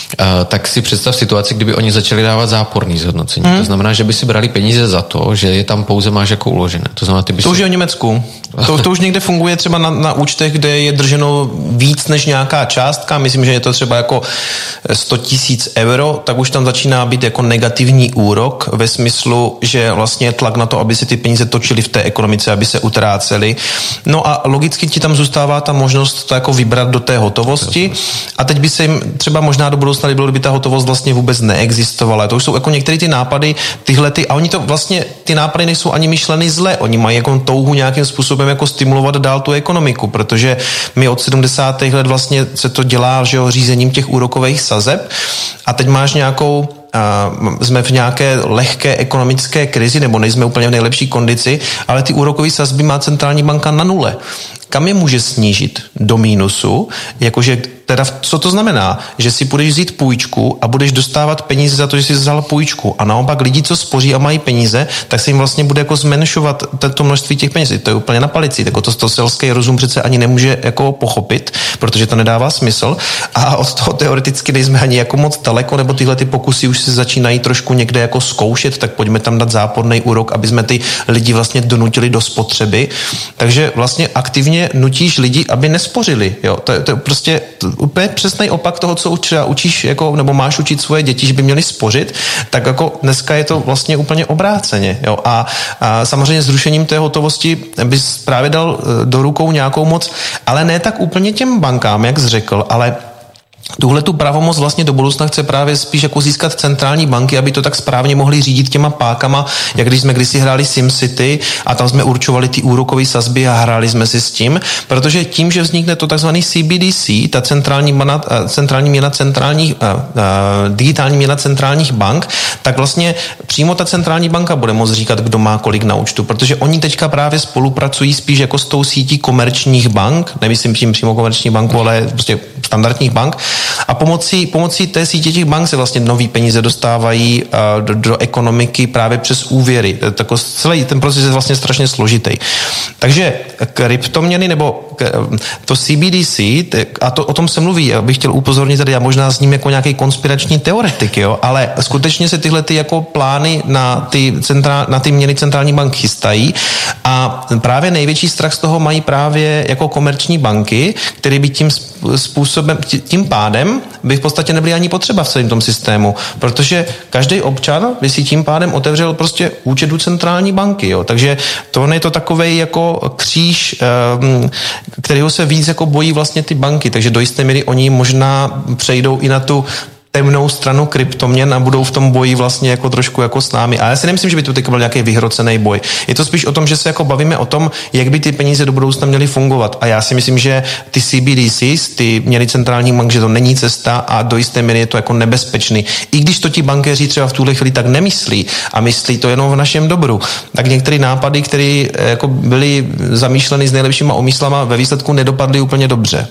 Speaker 2: tak si představ situaci, kdyby oni začali dávat záporný zhodnocení. To znamená, že by si brali peníze za to, že je tam pouze máš jako uložené. To znamená,
Speaker 1: to už je v Německu. To už někde funguje třeba na účtech, kde je drženo víc než nějaká částka. Myslím, že je to třeba jako 100 000 euro, tak už tam začíná být jako negativní úrok ve smyslu, že vlastně je tlak na to, aby se ty peníze točily v té ekonomice, aby se utrácely. No a logicky ti tam zůstává ta možnost to jako vybrat do té hotovosti. A teď by se jim třeba možná do budoucna líbilo, kdyby ta hotovost vlastně vůbec neexistovala. To už jsou jako některé ty nápady, a oni to vlastně, ty nápady nejsou ani myšleny zle. Oni mají jako touhu nějakým způsobem jako stimulovat dál tu ekonomiku, protože my od 70. let vlastně se to dělá, že jo, řízením těch úrokových sazeb a teď máš nějakou jsme v nějaké lehké ekonomické krizi, nebo nejsme úplně v nejlepší kondici, ale ty úrokové sazby má centrální banka na nule. Kam je může snížit? Do mínusu, jakože teda co to znamená? Že si budeš vzít půjčku a budeš dostávat peníze za to, že jsi vzal půjčku. A naopak lidi, co spoří a mají peníze, tak se jim vlastně bude jako zmenšovat to množství těch peněz. To je úplně na palici. Tak to selský rozum přece ani nemůže jako pochopit, protože to nedává smysl. A od toho teoreticky nejsme ani jako moc daleko, nebo tyhle ty pokusy už se začínají trošku někde jako zkoušet, tak pojďme tam dát záporný úrok, aby jsme ty lidi vlastně donutili do spotřeby. Takže vlastně aktivně nutíš lidi, aby nespořili. Jo? To je prostě úplně přesný opak toho, co učíš jako, nebo máš učit svoje děti, že by měli spořit, tak jako dneska je to vlastně úplně obráceně. Jo? A samozřejmě zrušením té hotovosti bys právě dal do rukou nějakou moc, ale ne tak úplně těm bankám, jak jsi řekl, ale tuhle tu pravomoc vlastně do budoucna chce právě spíš jako získat centrální banky, aby to tak správně mohli řídit těma pákama, jak když jsme kdysi hráli SimCity a tam jsme určovali ty úrokové sazby a hráli jsme si s tím, protože tím, že vznikne to takzvaný CBDC, ta centrální měna digitální měna centrálních bank, tak vlastně přímo ta centrální banka bude moct říkat, kdo má kolik na účtu, protože oni teďka právě spolupracují spíš jako s tou sítí komerčních bank, nemyslím tím přímo komerční banku, ale prostě standardních bank. A pomocí té sítě těch bank se vlastně nový peníze dostávají do ekonomiky právě přes úvěry. Celý ten proces je vlastně strašně složitý. Takže kryptoměny nebo to CBDC, a o tom se mluví, já bych chtěl upozornit tady, já možná s ním jako nějaký konspirační teoretik, jo, ale skutečně se tyhle ty jako plány na ty měny centrální bank chystají a právě největší strach z toho mají právě jako komerční banky, které by tím pádem by v podstatě nebyly ani potřeba v celém tom systému, protože každý občan by si tím pádem otevřel prostě účet u centrální banky, jo. Takže to je to takovej jako kříž, kterého se víc jako bojí vlastně ty banky, takže do jisté míry oni možná přejdou i na tu temnou stranu kryptoměn a budou v tom boji vlastně jako trošku jako s námi. A já si nemyslím, že by to teď byl nějaký vyhrocený boj. Je to spíš o tom, že se jako bavíme o tom, jak by ty peníze do budoucna měly fungovat. A já si myslím, že ty CBDCs, ty měny centrální bank, že to není cesta a do jisté míry je to jako nebezpečný. I když to ti bankéři třeba v tuhle chvíli tak nemyslí a myslí to jenom v našem dobru, tak některé nápady, které jako byly zamýšleny s nejlepšíma úmyslama, ve výsledku nedopadly úplně dobře.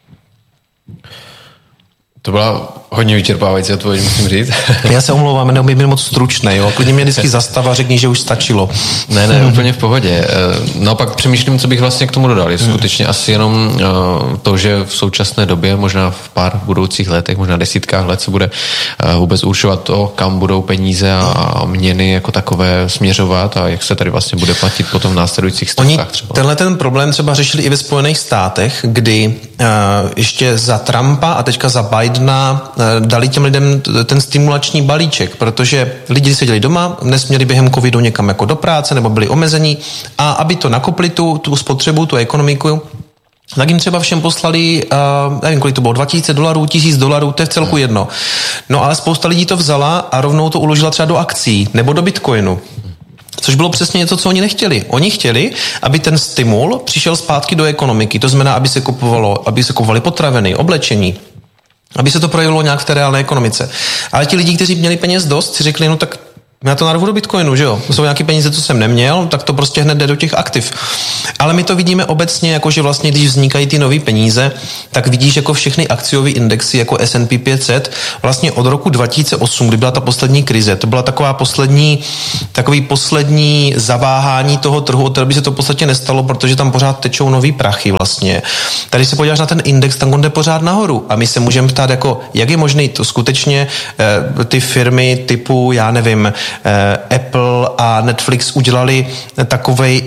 Speaker 2: To byla hodně vyčerpávající odpověď, musím říct.
Speaker 1: Já se omlouvám, neumím být moc stručnej, jo. Klidně mě vždycky zastav a řekni, že už stačilo.
Speaker 2: Ne, úplně v pohodě. Naopak přemýšlím, co bych vlastně k tomu dodal. Je skutečně asi jenom to, že v současné době, možná v pár budoucích letech, možná desítkách let se bude vůbec určovat to, kam budou peníze a měny jako takové směřovat a jak se tady vlastně bude platit potom v následujících stovkách třeba.
Speaker 1: Tenhle ten problém třeba řešili i ve Spojených státech, kdy ještě za Trumpa a teďka za Bidena dali těm lidem ten stimulační balíček, protože lidi seděli doma, nesměli během covidu někam jako do práce nebo byli omezení a aby to nakopli tu spotřebu, tu ekonomiku, tak jim třeba všem poslali, nevím, kolik to bylo, $2000, $1000, to je v celku jedno. No ale spousta lidí to vzala a rovnou to uložila třeba do akcí nebo do Bitcoinu. Což bylo přesně něco, co oni nechtěli. Oni chtěli, aby ten stimul přišel zpátky do ekonomiky. To znamená, aby se kupovaly potraviny, oblečení, aby se to projevilo nějak v té reálné ekonomice. Ale ti lidi, kteří měli peněz dost, si řekli, no tak já to narvu do Bitcoinu, že jo? To jsou nějaké peníze, co jsem neměl, tak to prostě hned jde do těch aktiv. Ale my to vidíme obecně, jako že vlastně, když vznikají ty nové peníze, tak vidíš jako všechny akciové indexy, jako S&P 500, vlastně od roku 2008, kdy byla ta poslední krize, to byla takový poslední zaváhání toho trhu, od té by se to v podstatě nestalo, protože tam pořád tečou nový prachy vlastně. Tady se podíváš na ten index, tam on jde pořád nahoru a my se můžeme ptát, jako, jak je možné to skutečně ty firmy typu, já nevím, Apple a Netflix udělali takovou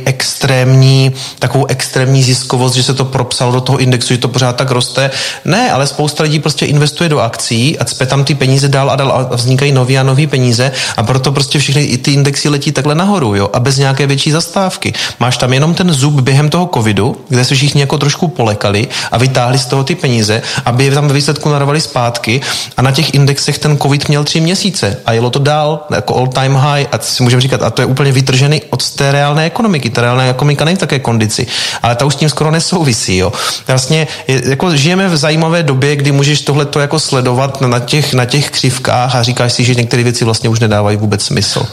Speaker 1: extrémní ziskovost, že se to propsalo do toho indexu, že to pořád tak roste. Ne, ale spousta lidí prostě investuje do akcií a cpe tam ty peníze dál a dál a vznikají nový a nový peníze a proto prostě všechny ty indexy letí takhle nahoru, jo, a bez nějaké větší zastávky. Máš tam jenom ten zub během toho covidu, kde se všichni jako trošku polekali a vytáhli z toho ty peníze, aby je tam ve výsledku narvali zpátky a na těch indexech ten covid měl 3 měsíce a jelo to dál jako all time high a si můžeme říkat, a to je úplně vytržený od té reálné ekonomiky. Ta reálná ekonomika není v také kondici, ale ta už s tím skoro nesouvisí, jo. Vlastně jako žijeme v zajímavé době, kdy můžeš tohleto jako sledovat na těch křivkách a říkáš si, že některé věci vlastně už nedávají vůbec smysl.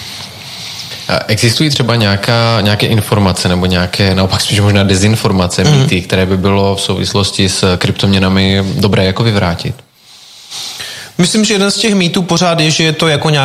Speaker 2: Existují třeba nějaké informace nebo nějaké, naopak spíš možná dezinformace, mýty, které by bylo v souvislosti s kryptoměnami dobré jako vyvrátit?
Speaker 1: Myslím, že jeden z těch mýtů pořád je, že je to jako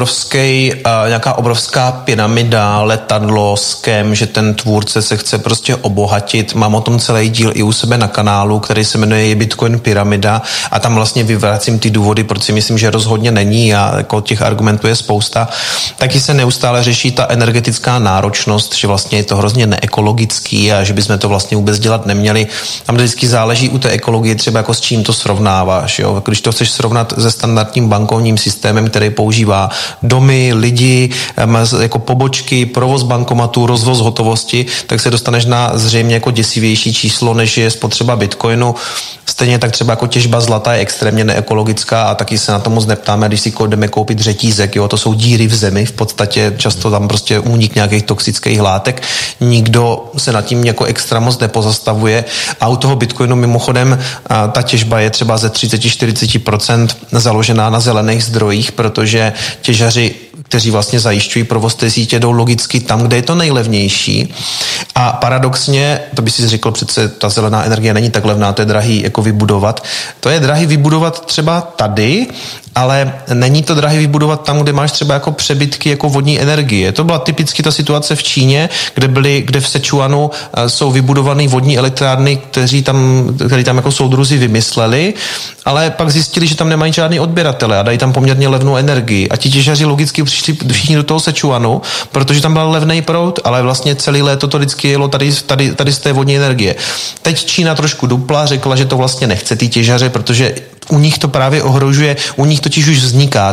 Speaker 1: nějaká obrovská pyramida, letadlo, scam, že ten tvůrce se chce prostě obohatit. Mám o tom celý díl i u sebe na kanálu, který se jmenuje Bitcoin pyramida a tam vlastně vyvracím ty důvody, proč si myslím, že rozhodně není a jako těch argumentů je spousta. Taky se neustále řeší ta energetická náročnost, že vlastně je to hrozně neekologický a že bychom to vlastně vůbec dělat neměli. Tam vždycky záleží u té ekologie třeba jako s čím to srovnáváš, jo? Když to chceš srovnat se standardním bankovním systémem, který používá domy, lidi, jako pobočky, provoz bankomatu, rozvoz hotovosti, tak se dostaneš na zřejmě jako děsivější číslo, než je spotřeba Bitcoinu. Stejně tak třeba jako těžba zlata je extrémně neekologická a taky se na to moc neptáme, když si jdeme koupit řetízek, jo, to jsou díry v zemi, v podstatě často tam prostě únik nějakých toxických látek, nikdo se nad tím jako extra moc nepozastavuje a u toho Bitcoinu mimochodem ta těžba je třeba ze 30-40% založená na zelených zdrojích, protože těžaři, kteří vlastně zajišťují provoz té sítě, jdou logicky tam, kde je to nejlevnější. A paradoxně, to by si řekl, přece ta zelená energie není tak levná, to je drahý jako vybudovat. To je drahý vybudovat třeba tady, ale není to drahý vybudovat tam, kde máš třeba jako přebytky jako vodní energie. To byla typicky ta situace v Číně, kde v Sichuanu jsou vybudované vodní elektrárny, který tam jako soudruzi vymysleli, ale pak zjistili, že tam nemají žádný odběratele a dají tam poměrně levnou energii. A ti těžaři logicky přišli všichni do toho Sichuanu, protože tam byl levný proud, ale vlastně celý léto to vždycky jelo tady z té vodní energie. Teď Čína trošku dupla, řekla, že to vlastně nechce ty těžaře, protože u nich to právě ohrožuje, u nich totiž už vzniká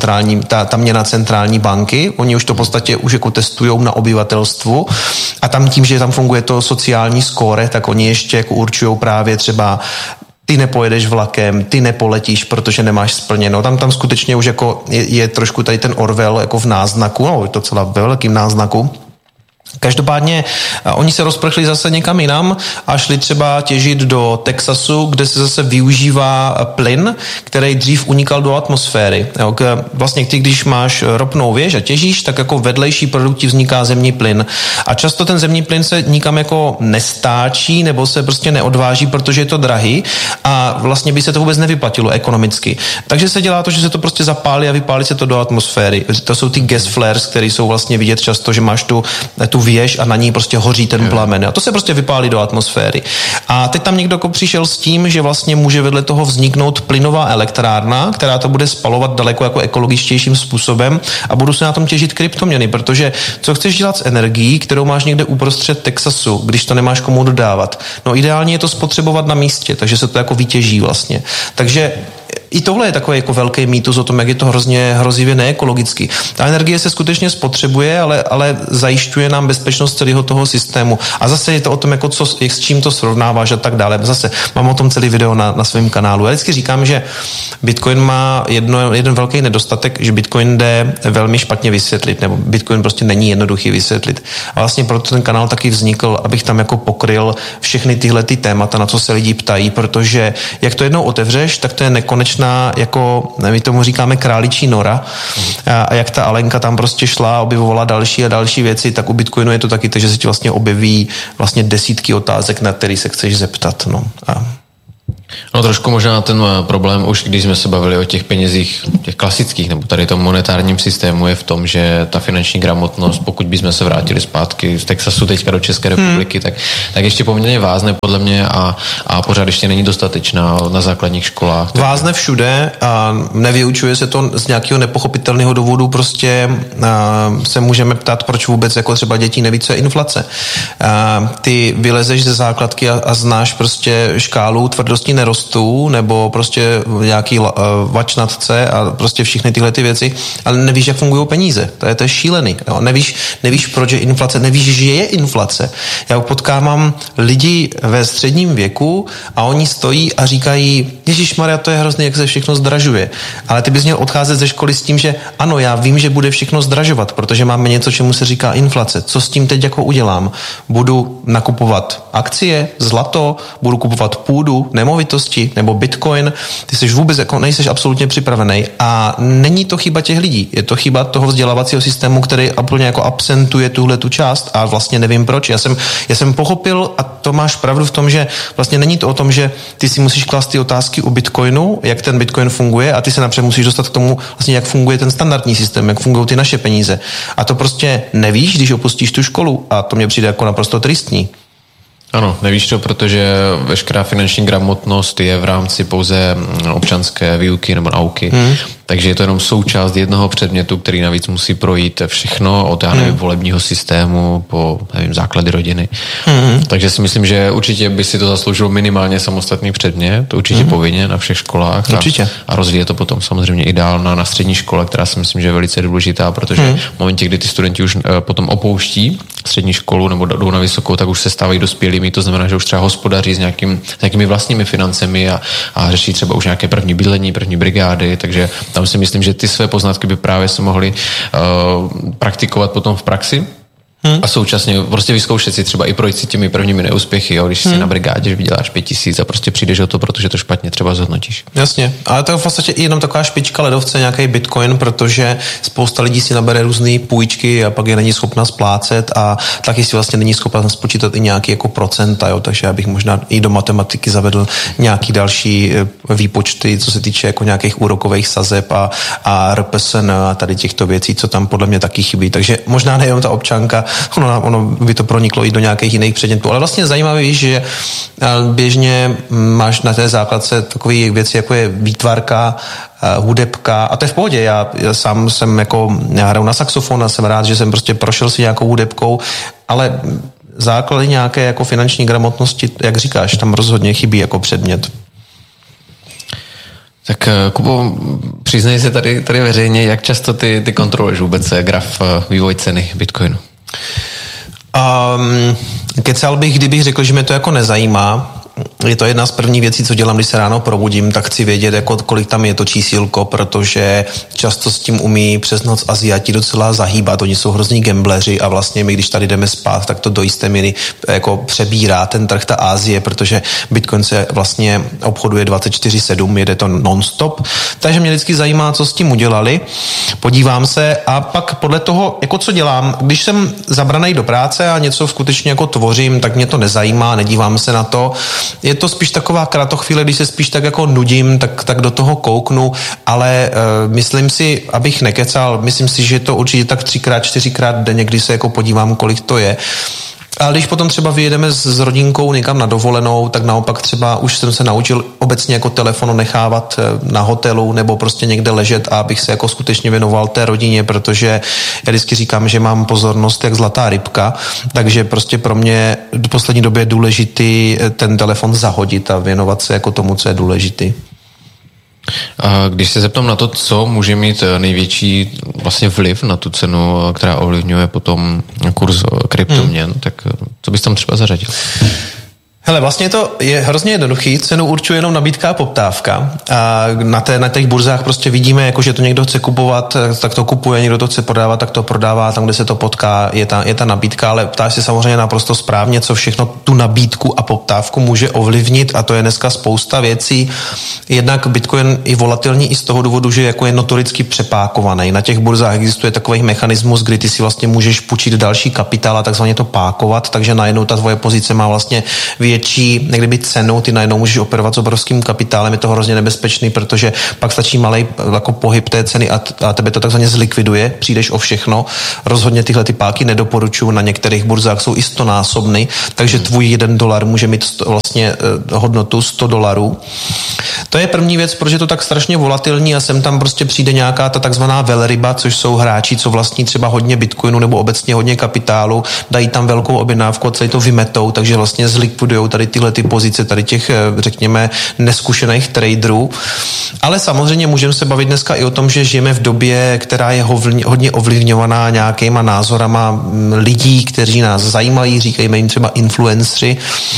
Speaker 1: ta měna centrální banky, oni už to v podstatě už jako testujou na obyvatelstvu a tam tím, že tam funguje to sociální skóre, tak oni ještě jako určujou právě třeba ty nepojedeš vlakem, ty nepoletíš, protože nemáš splněno. Tam skutečně už jako je trošku tady ten Orwell jako v náznaku, no je to celá ve velkým náznaku. Každopádně oni se rozprchli zase někam jinam a šli třeba těžit do Texasu, kde se zase využívá plyn, který dřív unikal do atmosféry. Vlastně když máš ropnou věž a těžíš, tak jako vedlejší produkt ti vzniká zemní plyn. A často ten zemní plyn se nikam jako nestáčí nebo se prostě neodváží, protože je to drahý a vlastně by se to vůbec nevyplatilo ekonomicky. Takže se dělá to, že se to prostě zapálí a vypálí se to do atmosféry. To jsou ty gas flares, které jsou vlastně vidět často, že máš tu věž a na ní prostě hoří ten plamen. A to se prostě vypálí do atmosféry. A teď tam někdo přišel s tím, že vlastně může vedle toho vzniknout plynová elektrárna, která to bude spalovat daleko jako ekologičtějším způsobem a budou se na tom těžit kryptoměny, protože co chceš dělat s energií, kterou máš někde uprostřed Texasu, když to nemáš komu dodávat? No ideálně je to spotřebovat na místě, takže se to jako vytěží vlastně. Takže i tohle je takový jako velký mýtus o tom, jak je to hrozivě neekologicky. Ta energie se skutečně spotřebuje, ale zajišťuje nám bezpečnost celého toho systému. A zase je to o tom, jako s čím to srovnáváš a tak dále. Zase mám o tom celý video na svém kanálu. Já vždycky říkám, že Bitcoin má jeden velký nedostatek, že Bitcoin jde velmi špatně vysvětlit, nebo Bitcoin prostě není jednoduchý vysvětlit. A vlastně proto ten kanál taky vznikl, abych tam jako pokryl všechny tyhle ty témata, na co se lidi ptají, protože jak to jednou otevřeš, tak to je nekonečná, jako my tomu říkáme králičí nora. A jak ta Alenka tam prostě šla, objevovala další a další věci, tak u Bitcoinu je to taky, takže se ti vlastně objeví vlastně desítky otázek, na který se chceš zeptat.
Speaker 2: No trošku možná ten problém, už když jsme se bavili o těch penězích, těch klasických, nebo tady tom monetárním systému, je v tom, že ta finanční gramotnost, pokud bychom se vrátili zpátky z Texasu teďka do České republiky, tak ještě poměrně vázne podle mě a pořád ještě není dostatečná na základních školách.
Speaker 1: Vázne všude a nevyučuje se to z nějakého nepochopitelného důvodu, prostě se můžeme ptát, proč vůbec jako třeba děti neví, co je inflace. Ty vylezeš ze základky a znáš prostě škálu tvrdosti nerostů, nebo prostě nějaký vačnatce a prostě všechny tyhle ty věci, ale nevíš, jak fungují peníze. To je šílený. Jo? Nevíš, proč je inflace, nevíš, že je inflace. Já potkávám lidi ve středním věku a oni stojí a říkají, ježišmarja, to je hrozný, jak se všechno zdražuje. Ale ty bys měl odcházet ze školy s tím, že ano, já vím, že bude všechno zdražovat, protože máme něco, čemu se říká inflace. Co s tím teď jako udělám? Budu nakupovat akcie, zlato, budu kupovat půdu, nemovitosti nebo Bitcoin, ty jsi vůbec jako nejseš absolutně připravený a není to chyba těch lidí, je to chyba toho vzdělávacího systému, který úplně jako absentuje tuhle tu část a vlastně nevím proč. Já jsem pochopil, a to máš pravdu v tom, že vlastně není to o tom, že ty si musíš klást ty otázky u Bitcoinu, jak ten Bitcoin funguje a ty se napřed musíš dostat k tomu, vlastně jak funguje ten standardní systém, jak fungují ty naše peníze. A to prostě nevíš, když opustíš tu školu a to mně přijde jako naprosto tristní.
Speaker 2: Ano, nevíš to, protože veškerá finanční gramotnost je v rámci pouze občanské výuky nebo nauky. Takže je to jenom součást jednoho předmětu, který navíc musí projít všechno od volebního systému po základy rodiny. Takže si myslím, že určitě by si to zasloužilo minimálně samostatný předmět, to určitě povinně na všech školách. A rozvíje to potom samozřejmě i dál na střední škole, která si myslím, že je velice důležitá, protože v momentě, kdy ty studenti už potom opouští střední školu nebo jdou na vysokou, tak už se stávají dospělými, to znamená, že už třeba hospodaří s nějakými vlastními financemi a řeší třeba už nějaké první bydlení, první brigády, takže tam si myslím, že ty své poznatky by právě se mohly praktikovat potom v praxi. A současně prostě vyzkoušet si třeba i projít si těmi prvními neúspěchy, jo, když si na brigádě, že vyděláš 5 000 a prostě přijdeš o to, protože to špatně třeba zhodnotíš.
Speaker 1: Jasně, ale to je v podstatě i jenom taková špička ledovce, nějaký Bitcoin, protože spousta lidí si nabere různé půjčky a pak je není schopna splácet a taky si vlastně není schopna spočítat i nějaký jako procenta, jo, takže já bych možná i do matematiky zavedl nějaký další výpočty, co se týče jako nějakých úrokových sazeb a RPSN a tady těchto věcí, co tam podle mě taky chybí. Takže možná nejenom ta občanka, ono by to proniklo i do nějakých jiných předmětů. Ale vlastně zajímavé je, že běžně máš na té základce takové věci, jako je výtvarka, hudebka a to je v pohodě. Já sám jsem jako, já hraju na saxofon a jsem rád, že jsem prostě prošel si nějakou hudebkou, ale základy nějaké jako finanční gramotnosti, jak říkáš, tam rozhodně chybí jako předmět.
Speaker 2: Tak Kubo, přiznej se tady veřejně, jak často ty kontroluješ vůbec graf vývoj ceny Bitcoinu?
Speaker 1: Kecal bych, kdybych řekl, že mě to jako nezajímá. Je to jedna z prvních věcí, co dělám, když se ráno probudím, tak chci vědět, jako, kolik tam je to čísílko, protože často s tím umí přes noc Aziati docela zahýbat. Oni jsou hrozní gambleři a vlastně my, když tady jdeme spát, tak to do jisté míry jako přebírá ten trh, ta Asie, protože Bitcoin se vlastně obchoduje 24/7, jede to non-stop. Takže mě vždycky zajímá, co s tím udělali. Podívám se a pak podle toho, jako co dělám, když jsem zabranej do práce a něco skutečně jako tvořím, tak mě to nezajímá, nedívám se na to. Je to spíš taková kratochvíle, když se spíš tak jako nudím, tak do toho kouknu, ale myslím si, abych nekecal, myslím si, že je to určitě tak 3x, 4x denně, když se jako podívám, kolik to je. A když potom třeba vyjedeme s rodinkou někam na dovolenou, tak naopak třeba už jsem se naučil obecně jako telefonu nechávat na hotelu nebo prostě někde ležet a abych se jako skutečně věnoval té rodině, protože já vždycky říkám, že mám pozornost jak zlatá rybka, takže prostě pro mě v poslední době je důležitý ten telefon zahodit a věnovat se jako tomu, co je důležitý.
Speaker 2: A když se zeptám na to, co může mít největší vlastně vliv na tu cenu, která ovlivňuje potom kurz kryptoměn, tak co bys tam třeba zařadil?
Speaker 1: Hele, vlastně to je hrozně jednoduchý, cenu určuje jenom nabídka a poptávka. A na těch burzách prostě vidíme, jako že to někdo chce kupovat, tak to kupuje, někdo to chce prodávat, tak to prodává, tam, kde se to potká, je ta nabídka, ale ptáš se samozřejmě naprosto správně, co všechno tu nabídku a poptávku může ovlivnit, a to je dneska spousta věcí. Jednak Bitcoin je volatilní i z toho důvodu, že jako je notoricky přepákovaný. Na těch burzách existuje takový mechanismus, kdy ty si vlastně můžeš půjčit další kapitál a takzvaně to pákovat, takže najednou ta tvoje pozice má vlastně větší, kdyby cenu, ty najednou můžeš operovat s obrovským kapitálem, je to hrozně nebezpečný, protože pak stačí malej jako pohyb té ceny a tebe to takzvaně zlikviduje, přijdeš o všechno. Rozhodně tyhle ty páky nedoporučuju, na některých burzách jsou i 100násobný, takže tvůj $1 může mít vlastně hodnotu $100. To je první věc, protože je to tak strašně volatilní a sem tam prostě přijde nějaká ta takzvaná velryba, což jsou hráči, co vlastní třeba hodně bitcoinu nebo obecně hodně kapitálu, dají tam velkou objednávku a celý to vymetou, takže vlastně zlikvidujou tady tyhle ty pozice, tady těch, řekněme, neskušených traderů. Ale samozřejmě můžeme se bavit dneska i o tom, že žijeme v době, která je hodně ovlivňovaná nějakýma názorama lidí, kteří nás zajímají, říkejme jim třeba influenceri,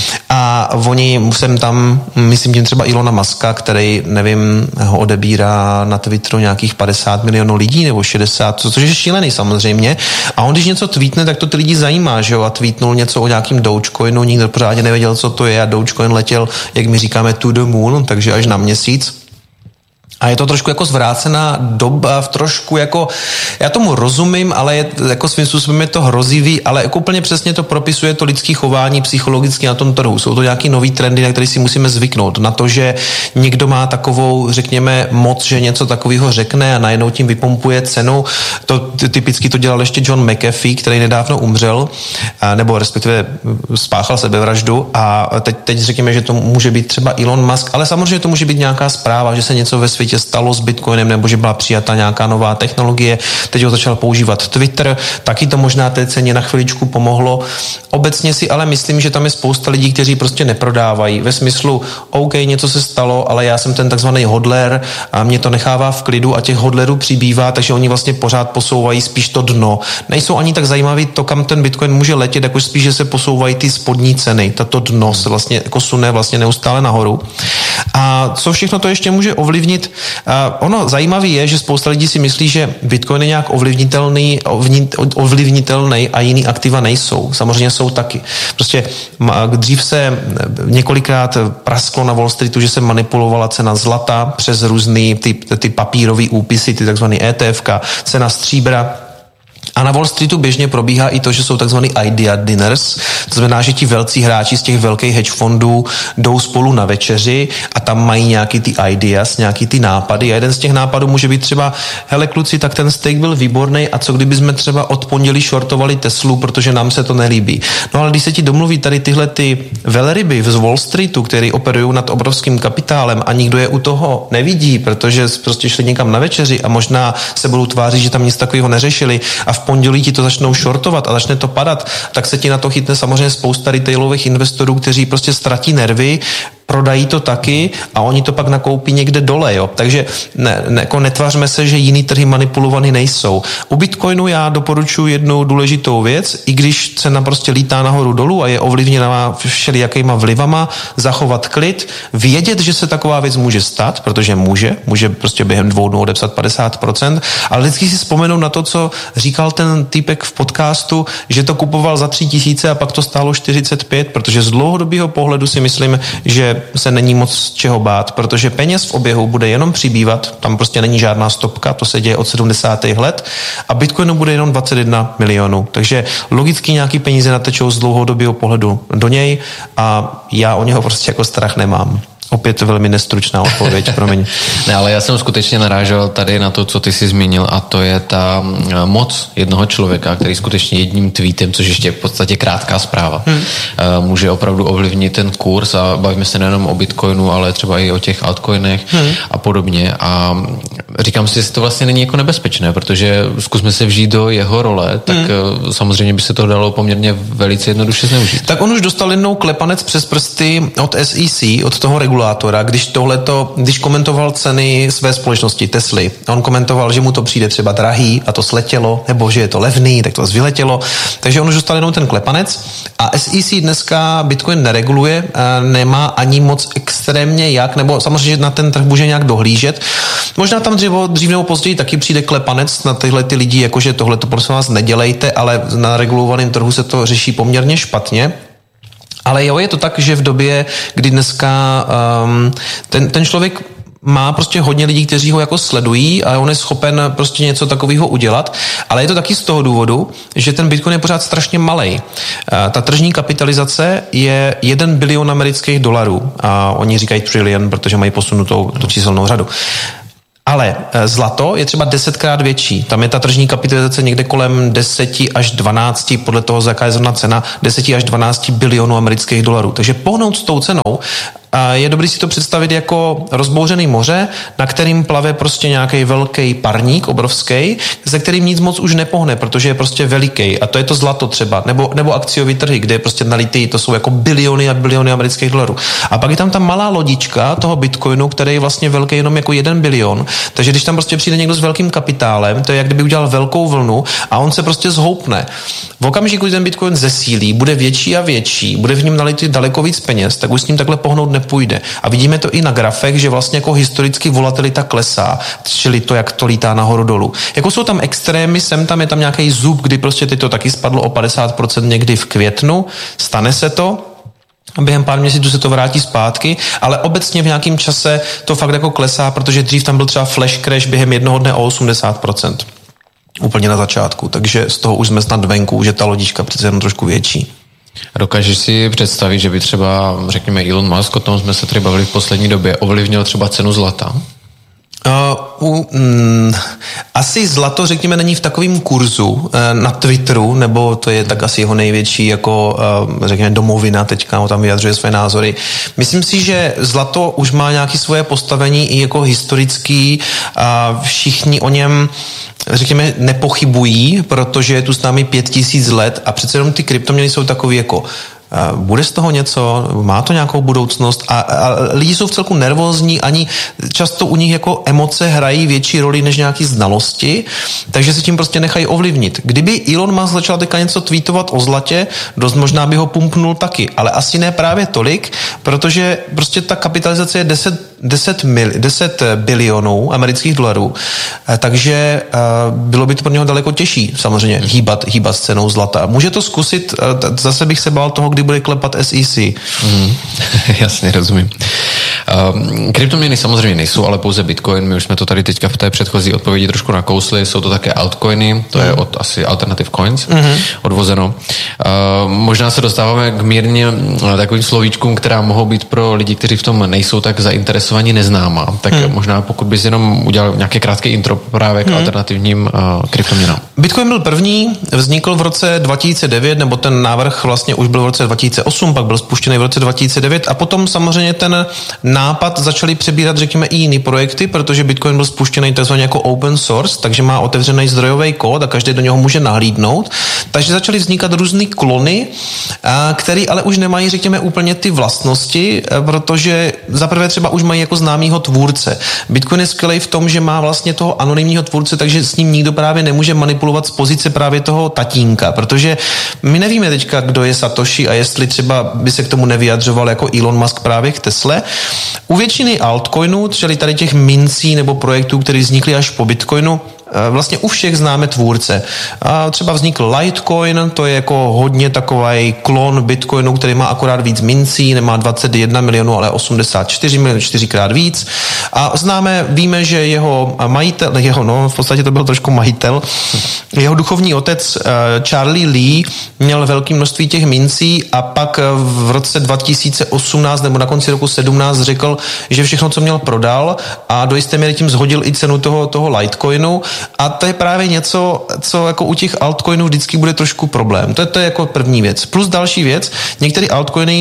Speaker 1: a oni sem tam, myslím tím třeba Ilona Muska, který, nevím, ho odebírá na Twitteru nějakých 50 milionů lidí nebo 60, což je šílený samozřejmě. A on, když něco tweetne, tak to ty lidi zajímá, že jo? A tweetnul něco o nějakým Dogecoinu, nikdo pořádně nevěděl, co to je, a Dogecoin letěl, jak my říkáme, to the moon, takže až na měsíc. A je to trošku jako zvrácená doba, trošku jako, já tomu rozumím, ale je, jako svým způsobem je to hrozivý, ale jako úplně přesně to propisuje to lidské chování psychologicky na tom trhu. Jsou to nějaký nový trendy, na které si musíme zvyknout. Na to, že někdo má takovou, řekněme, moc, že něco takového řekne a najednou tím vypumpuje cenu. To typicky to dělal ještě John McAfee, který nedávno umřel, nebo respektive spáchal sebevraždu, a teď řekněme, že to může být třeba Elon Musk, ale samozřejmě to může být nějaká zpráva, že se něco ve světě stalo s Bitcoinem, nebo že byla přijata nějaká nová technologie, teď ho začal používat Twitter, taky to možná té ceně na chviličku pomohlo. Obecně si ale myslím, že tam je spousta lidí, kteří prostě neprodávají, ve smyslu, OK, něco se stalo, ale já jsem ten takzvaný hodler a mě to nechává v klidu, a těch hodlerů přibývá, takže oni vlastně pořád posouvají spíš to dno. Nejsou ani tak zajímavý to, kam ten Bitcoin může letět, jako spíš, že se posouvají ty spodní ceny, tato dno se vlastně jako sune vlastně neustále nahoru. A co všechno to ještě může ovlivnit? Ono zajímavé je, že spousta lidí si myslí, že Bitcoin je nějak ovlivnitelný a jiný aktiva nejsou. Samozřejmě jsou taky. Prostě dřív se několikrát prasklo na Wall Streetu, že se manipulovala cena zlata přes různý ty papírové úpisy, ty takzvané ETFka, cena stříbra. A na Wall Streetu běžně probíhá i to, že jsou takzvaný idea dinners, to znamená, že ti velcí hráči z těch velkých hedge fondů jdou spolu na večeři a tam mají nějaký ty ideas, nějaký ty nápady, a jeden z těch nápadů může být třeba, hele kluci, tak ten steak byl výborný, a co kdyby jsme třeba od pondělí shortovali Teslu, protože nám se to nelíbí. No ale když se ti domluví tady tyhle ty velryby z Wall Streetu, který operují nad obrovským kapitálem, a nikdo je u toho nevidí, protože prostě šli někam na večeři a možná se budou tvářit, že tam nic takového neřešili, a v pondělí ti to začnou shortovat a začne to padat, tak se ti na to chytne samozřejmě spousta retailových investorů, kteří prostě ztratí nervy, prodají to taky a oni to pak nakoupí někde dole, jo. Takže jako netvařme se, že jiný trhy manipulovaný nejsou. U Bitcoinu já doporučuji jednu důležitou věc, i když cena prostě lítá nahoru dolů a je ovlivněná všelijakýma vlivama, zachovat klid, vědět, že se taková věc může stát, protože může prostě během 2 dnů odepsat 50%, ale vždycky si vzpomenout na to, co říkal ten týpek v podcastu, že to kupoval za 3 000 a pak to stálo 45, protože z dlouhodobého pohledu si myslím, že se není moc čeho bát, protože peněz v oběhu bude jenom přibývat, tam prostě není žádná stopka, to se děje od 70. let, a Bitcoinu bude jenom 21 milionů. Takže logicky nějaký peníze natečou z dlouhodobého pohledu do něj a já o něho prostě jako strach nemám. Opět velmi nestručná odpověď, promiň.
Speaker 2: Ne, ale já jsem skutečně narážel tady na to, co ty jsi zmínil, a to je ta moc jednoho člověka, který skutečně jedním tweetem, což ještě je v podstatě krátká zpráva, může opravdu ovlivnit ten kurz, a bavíme se nejenom o Bitcoinu, ale třeba i o těch altcoinech a podobně. A říkám si, jestli to vlastně není jako nebezpečné, protože zkusme se vžít do jeho role, tak samozřejmě by se to dalo poměrně velice jednoduše zneužít.
Speaker 1: Tak on už dostal jednou klepanec přes prsty od SEC, od toho regulátora, když komentoval ceny své společnosti Tesly. On komentoval, že mu to přijde třeba drahý a to sletělo, nebo že je to levný, tak to vyletělo. Takže on už dostal jednou ten klepanec a SEC dneska Bitcoin nereguluje, nemá ani moc extrémně jak, nebo samozřejmě na ten trh může nějak dohlížet. Možná tam dřív nebo později taky přijde klepanec na tyhle ty lidi, jakože tohle to prosím vás nedělejte, ale na regulovaném trhu se to řeší poměrně špatně. Ale jo, je to tak, že v době, kdy dneska ten člověk má prostě hodně lidí, kteří ho jako sledují a on je schopen prostě něco takového udělat, ale je to taky z toho důvodu, že ten Bitcoin je pořád strašně malej. Ta tržní kapitalizace je 1 bilion amerických dolarů a oni říkají trillion, protože mají posunutou tu číselnou řadu. Ale zlato je třeba 10krát větší. Tam je ta tržní kapitalizace někde kolem 10 až 12, podle toho, jaká je zrovna cena, 10 až 12 bilionů amerických dolarů. Takže pohnout s tou cenou je dobré si to představit jako rozbouřený moře, na kterým plave prostě nějaký velký parník, obrovský, ze kterým nic moc už nepohne, protože je prostě veliký. A to je to zlato třeba, nebo akciový trhy, kde je prostě nalitý, to jsou jako biliony a biliony amerických dolarů. A pak je tam ta malá lodička toho Bitcoinu, který je vlastně velký jenom jako 1 bilion. Takže když tam prostě přijde někdo s velkým kapitálem, to je jak kdyby udělal velkou vlnu a on se prostě zhoupne. V okamžiku, kdy ten Bitcoin zesílí, bude větší a větší, bude v něm nalitý daleko víc peněz, tak už s ním takhle pohnout nepůjde. A vidíme to i na grafech, že vlastně jako historicky volatilita klesá, čili to, jak to lítá nahoru dolů. Jako jsou tam extrémy, je tam nějaký zub, kdy prostě teď to taky spadlo o 50% někdy v květnu, stane se to, během pár měsíců se to vrátí zpátky, ale obecně v nějakém čase to fakt jako klesá, protože dřív tam byl třeba flash crash během jednoho dne o 80%. Úplně na začátku, takže z toho už jsme snad venku, že ta lodička přece jenom trošku větší.
Speaker 2: Dokážeš si představit, že by třeba, řekněme, Elon Musk, o tom jsme se tady bavili v poslední době, ovlivnil třeba cenu zlata?
Speaker 1: Asi zlato, řekněme, není v takovém kurzu na Twitteru, nebo to je tak asi jeho největší, jako řekněme, domovina, teďka on tam vyjadřuje své názory. Myslím si, že zlato už má nějaké svoje postavení i jako historický a všichni o něm, řekněme, nepochybují, protože je tu s námi 5000 let a přece jenom ty kryptoměny jsou takový jako bude z toho něco, má to nějakou budoucnost a lidi jsou v celku nervózní, ani často u nich jako emoce hrají větší roli než nějaký znalosti, takže se tím prostě nechají ovlivnit. Kdyby Elon Musk začal teďka něco tweetovat o zlatě, dost možná by ho pumpnul taky, ale asi ne právě tolik, protože prostě ta kapitalizace je 10 bilionů amerických dolarů, takže bylo by to pro něho daleko těžší samozřejmě hýbat s cenou zlata. Může to zkusit, zase bych se bál toho, kdy bude klepat SEC.
Speaker 2: Jasně, rozumím. Kryptoměny samozřejmě nejsou, ale pouze Bitcoin. My už jsme to tady teďka v té předchozí odpovědi trošku nakousli. Jsou to také altcoiny, to je od asi Alternative Coins odvozeno. Možná se dostáváme k mírně takovým slovíčkům, která mohou být pro lidi, kteří v tom nejsou tak zainteresovaní, neznámá. Tak možná pokud bys jenom udělal nějaké krátké intro právě k alternativním kryptoměnám.
Speaker 1: Bitcoin byl první, vznikl v roce 2009, nebo ten návrh vlastně už byl v roce 2008, pak byl spuštěný v roce 2009 a potom samozřejmě ten nápad začali přebírat, řekněme, i jiný projekty, protože Bitcoin byl spuštěný takzvaně jako open source, takže má otevřený zdrojový kód a každý do něho může nahlídnout. Takže začaly vznikat různý klony, který ale už nemají, řekněme, úplně ty vlastnosti, protože zaprvé třeba už mají jako známýho tvůrce. Bitcoin je skvělý v tom, že má vlastně toho anonymního tvůrce, takže s ním nikdo právě nemůže manipulovat z pozice právě toho tatínka, protože my nevíme teďka, kdo je Satoshi a jestli třeba by se k tomu nevyjadřoval jako Elon Musk právě k Tesle. U většiny altcoinů, čili tady těch mincí nebo projektů, které vznikly až po Bitcoinu, vlastně u všech známe tvůrce. A třeba vznikl Litecoin, to je jako hodně takový klon Bitcoinu, který má akorát víc mincí, nemá 21 milionů, ale 84 milionů, 4krát víc. A víme, že jeho majitel, v podstatě to byl trošku majitel, jeho duchovní otec Charlie Lee měl velké množství těch mincí a pak v roce 2018 nebo na konci roku 17 řekl, že všechno, co měl, prodal a do jisté míry tím zhodil i cenu toho Litecoinu. A to je právě něco, co jako u těch altcoinů vždycky bude trošku problém. To je jako první věc. Plus další věc, některé altcoiny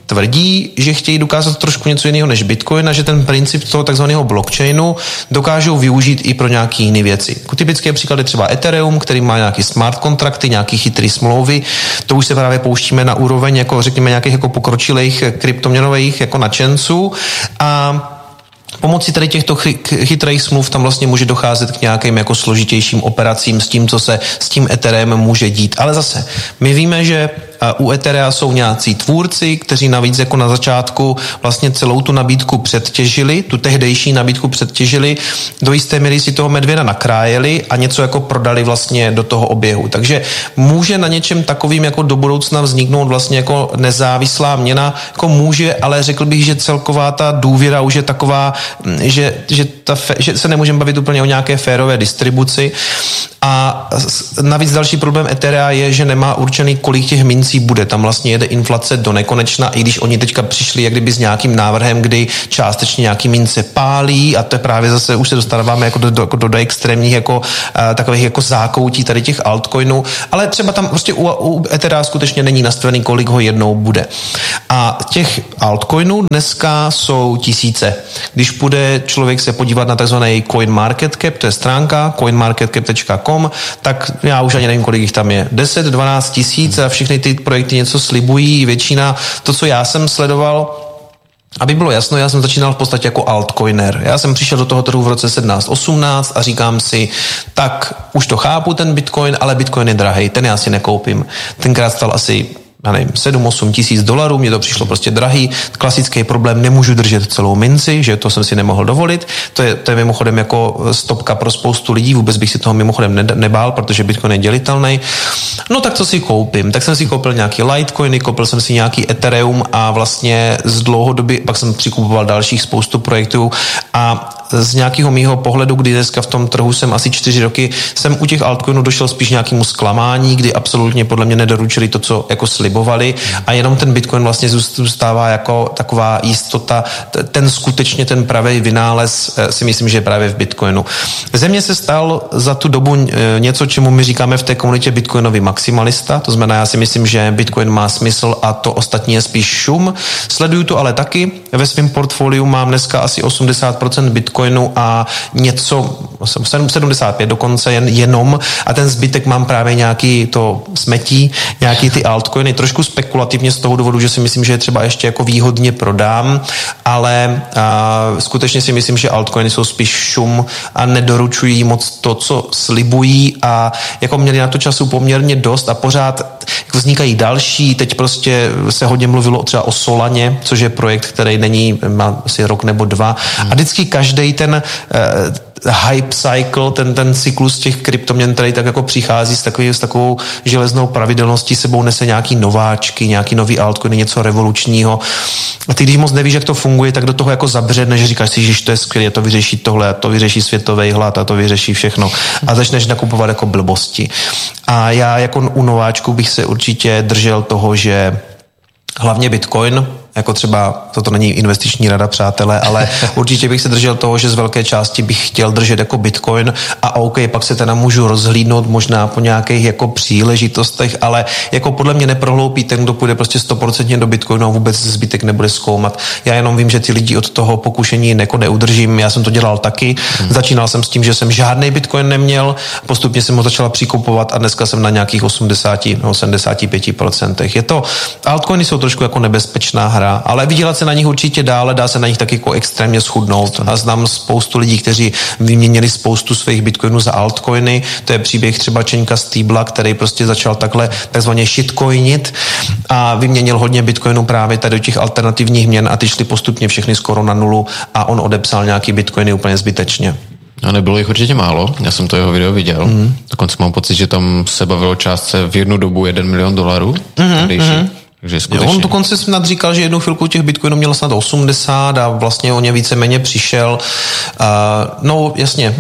Speaker 1: tvrdí, že chtějí dokázat trošku něco jiného než Bitcoin a že ten princip toho takzvaného blockchainu dokážou využít i pro nějaké jiné věci. Jako typické příklady třeba Ethereum, který má nějaký smart kontrakty, nějaký chytrý smlouvy. To už se právě pouštíme na úroveň jako řekněme nějakých jako pokročilých kryptoměnových jako nadšenců a pomocí tady těchto chytrých smluv tam vlastně může docházet k nějakým jako složitějším operacím s tím, co se s tím Ethereum může dít. Ale zase, my víme, že u Etherea jsou nějací tvůrci, kteří navíc jako na začátku vlastně celou tu nabídku předtěžili, tu tehdejší nabídku předtěžili, do jisté míry si toho medvěda nakrájeli a něco jako prodali vlastně do toho oběhu. Takže může na něčem takovým jako do budoucna vzniknout vlastně jako nezávislá měna, jako může, ale řekl bych, že celková ta důvěra už je taková, že se nemůžeme bavit úplně o nějaké férové distribuci. A navíc další problém Etherea je, že nemá určený, kolik těch mincí bude. Tam vlastně jede inflace do nekonečna, i když oni teďka přišli jak kdyby s nějakým návrhem, kdy částečně nějaký mince pálí a to je právě zase, už se dostáváme jako do extrémních jako takových jako zákoutí tady těch altcoinů, ale třeba tam prostě u Etherea skutečně není nastavený, kolik ho jednou bude. A těch altcoinů dneska jsou tisíce. Když půjde člověk se podívat na takzvaný CoinMarketCap, to je stránka coinmarketcap.com, tak já už ani nevím, kolik jich tam je. 10-12 tisíc a všechny ty projekty něco slibují, většina, to, co já jsem sledoval, aby bylo jasno, já jsem začínal v podstatě jako altcoiner. Já jsem přišel do toho trhu v roce 17-18 a říkám si, tak už to chápu ten Bitcoin, ale Bitcoin je drahej, ten já si nekoupím. Tenkrát stal asi 7-8 tisíc dolarů, mně to přišlo prostě drahý. Klasický problém, nemůžu držet celou minci, že to jsem si nemohl dovolit. To je mimochodem jako stopka pro spoustu lidí, vůbec bych si toho mimochodem nebál, protože Bitcoin je dělitelný. No tak co si koupím? Tak jsem si koupil nějaký Litecoiny, koupil jsem si nějaký Ethereum a vlastně z dlouhodobě, pak jsem přikupoval dalších spoustu projektů a z nějakého mýho pohledu, kdy dneska v tom trhu jsem asi 4 roky, jsem u těch altcoinů došel spíš nějakému zklamání, kdy absolutně podle mě nedoručili to, co jako slibovali a jenom ten Bitcoin vlastně zůstává jako taková jistota, skutečně ten pravý vynález si myslím, že je právě v Bitcoinu. Ze mě se stal za tu dobu něco, čemu my říkáme v té komunitě Bitcoinový maximalista, to znamená, já si myslím, že Bitcoin má smysl a to ostatní je spíš šum. Sleduju to ale taky, ve svém portfoliu mám dneska asi 80% Bitcoinu a něco, 75 dokonce jenom a ten zbytek mám právě nějaký to smetí, nějaký ty altcoiny, trošku spekulativně z toho důvodu, že si myslím, že je třeba ještě jako výhodně prodám, ale skutečně si myslím, že altcoiny jsou spíš šum a nedoručují moc to, co slibují a jako měli na to času poměrně dost a pořád vznikají další, teď prostě se hodně mluvilo třeba o Solaně, což je projekt, který má asi rok nebo 2 a vždycky každý ten hype cycle, ten cyklus těch kryptoměn, který tak jako přichází s takovou železnou pravidelností, sebou nese nějaký nováčky, nějaký nový altcoin, něco revolučního. A ty, když moc nevíš, jak to funguje, tak do toho jako zabředneš, že říkáš si, že to je skvělé, to vyřeší tohle, to vyřeší světový hlad a to vyřeší všechno. A začneš nakupovat jako blbosti. A já jako u nováčků bych se určitě držel toho, že hlavně Bitcoin, jako třeba, toto není investiční rada, přátelé, ale určitě bych se držel toho, že z velké části bych chtěl držet jako Bitcoin a OK, pak se teda můžu rozhlídnout možná po nějakých jako příležitostech, ale jako podle mě neprohloupí ten, kdo půjde prostě 100% do Bitcoinu a vůbec zbytek nebude zkoumat. Já jenom vím, že ty lidi od toho pokušení jako neudržím, já jsem to dělal taky. Začínal jsem s tím, že jsem žádný Bitcoin neměl, postupně jsem ho začala přikupovat a dneska jsem na nějakých 75%. Altcoiny jsou trošku jako nebezpečná hra, ale vydělat se na nich určitě dále, dá se na nich taky jako extrémně schudnout. A znám spoustu lidí, kteří vyměnili spoustu svých bitcoinů za altcoiny. To je příběh třeba Čeňka Stýbla, který prostě začal takzvaně shitcoinit a vyměnil hodně bitcoinů právě tady do těch alternativních měn a ty šly postupně všechny skoro na nulu a on odepsal nějaký bitcoiny úplně zbytečně.
Speaker 2: A nebylo jich určitě málo, já jsem to jeho video viděl. Dokonce mám pocit, že tam se bavilo částce v jednu dobu $1 milion. Takže skutečně.
Speaker 1: On dokonce snad říkal, že jednu chvilku těch bitcoinů měl snad 80 a vlastně o ně víceméně přišel. No jasně,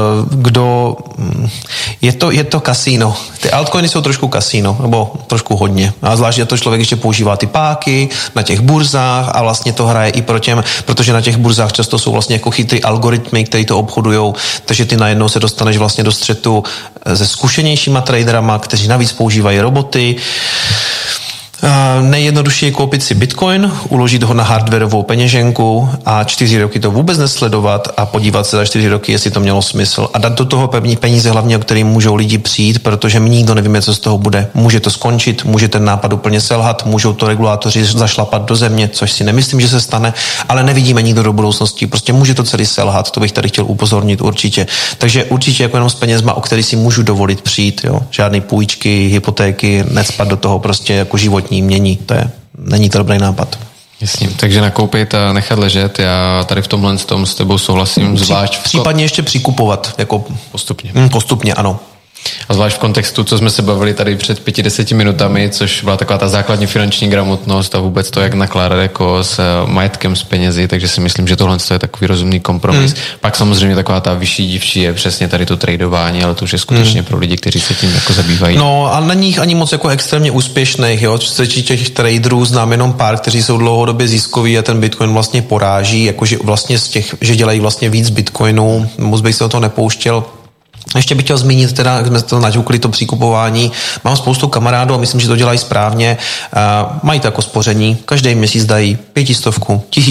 Speaker 1: je to kasíno. Ty altcoiny jsou trošku kasíno, nebo trošku hodně. A zvlášť, že to člověk ještě používá ty páky na těch burzách a vlastně to hraje i protože na těch burzách často jsou vlastně jako chytrý algoritmy, který to obchodujou, takže ty najednou se dostaneš vlastně do střetu se zkušenějšíma traderama, kteří navíc používají roboty. Nejjednodušší je koupit si bitcoin, uložit ho na hardwarovou peněženku a 4 roky to vůbec nesledovat a podívat se za 4 roky, jestli to mělo smysl. A dát do toho pevný peníze, hlavně o kterým můžou lidi přijít, protože my nikdo nevíme, co z toho bude. Může to skončit, může ten nápad úplně selhat, můžou to regulátoři zašlapat do země, což si nemyslím, že se stane, ale nevidíme nikdo do budoucnosti. Prostě může to celý selhat, to bych tady chtěl upozornit určitě. Takže určitě jako jenom s penězma, o který si můžu dovolit přijít, jo. Žádný půjčky, hypotéky, necpat do toho prostě jako životní mění. Není to dobrý nápad.
Speaker 2: Jasně, takže nakoupit a nechat ležet, já tady v tomhle s tebou souhlasím, zvlášť
Speaker 1: případně ještě přikupovat, jako
Speaker 2: postupně.
Speaker 1: Postupně, ano.
Speaker 2: A zvlášť v kontextu, co jsme se bavili tady před 5-10 minutami, což byla taková ta základní finanční gramotnost a vůbec to, jak nakládat jako s majetkem, s penězi, takže si myslím, že tohle je takový rozumný kompromis. Pak samozřejmě taková ta vyšší dívčí je přesně tady to tradování, ale to už je skutečně pro lidi, kteří se tím jako zabývají.
Speaker 1: No a není jich ani moc jako extrémně úspěšných, jo. Co se těch traderů znám jenom pár, kteří jsou dlouhodobě ziskoví a ten Bitcoin vlastně poráží, jakože vlastně z těch, že dělají vlastně víc Bitcoinů, moc bych se o to nepouštěl. Ještě bych chtěl zmínit, teda, jak jsme to naťukli, to příkupování. Mám spoustu kamarádů a myslím, že to dělají správně. Mají to jako spoření. Každý měsíc dají 500,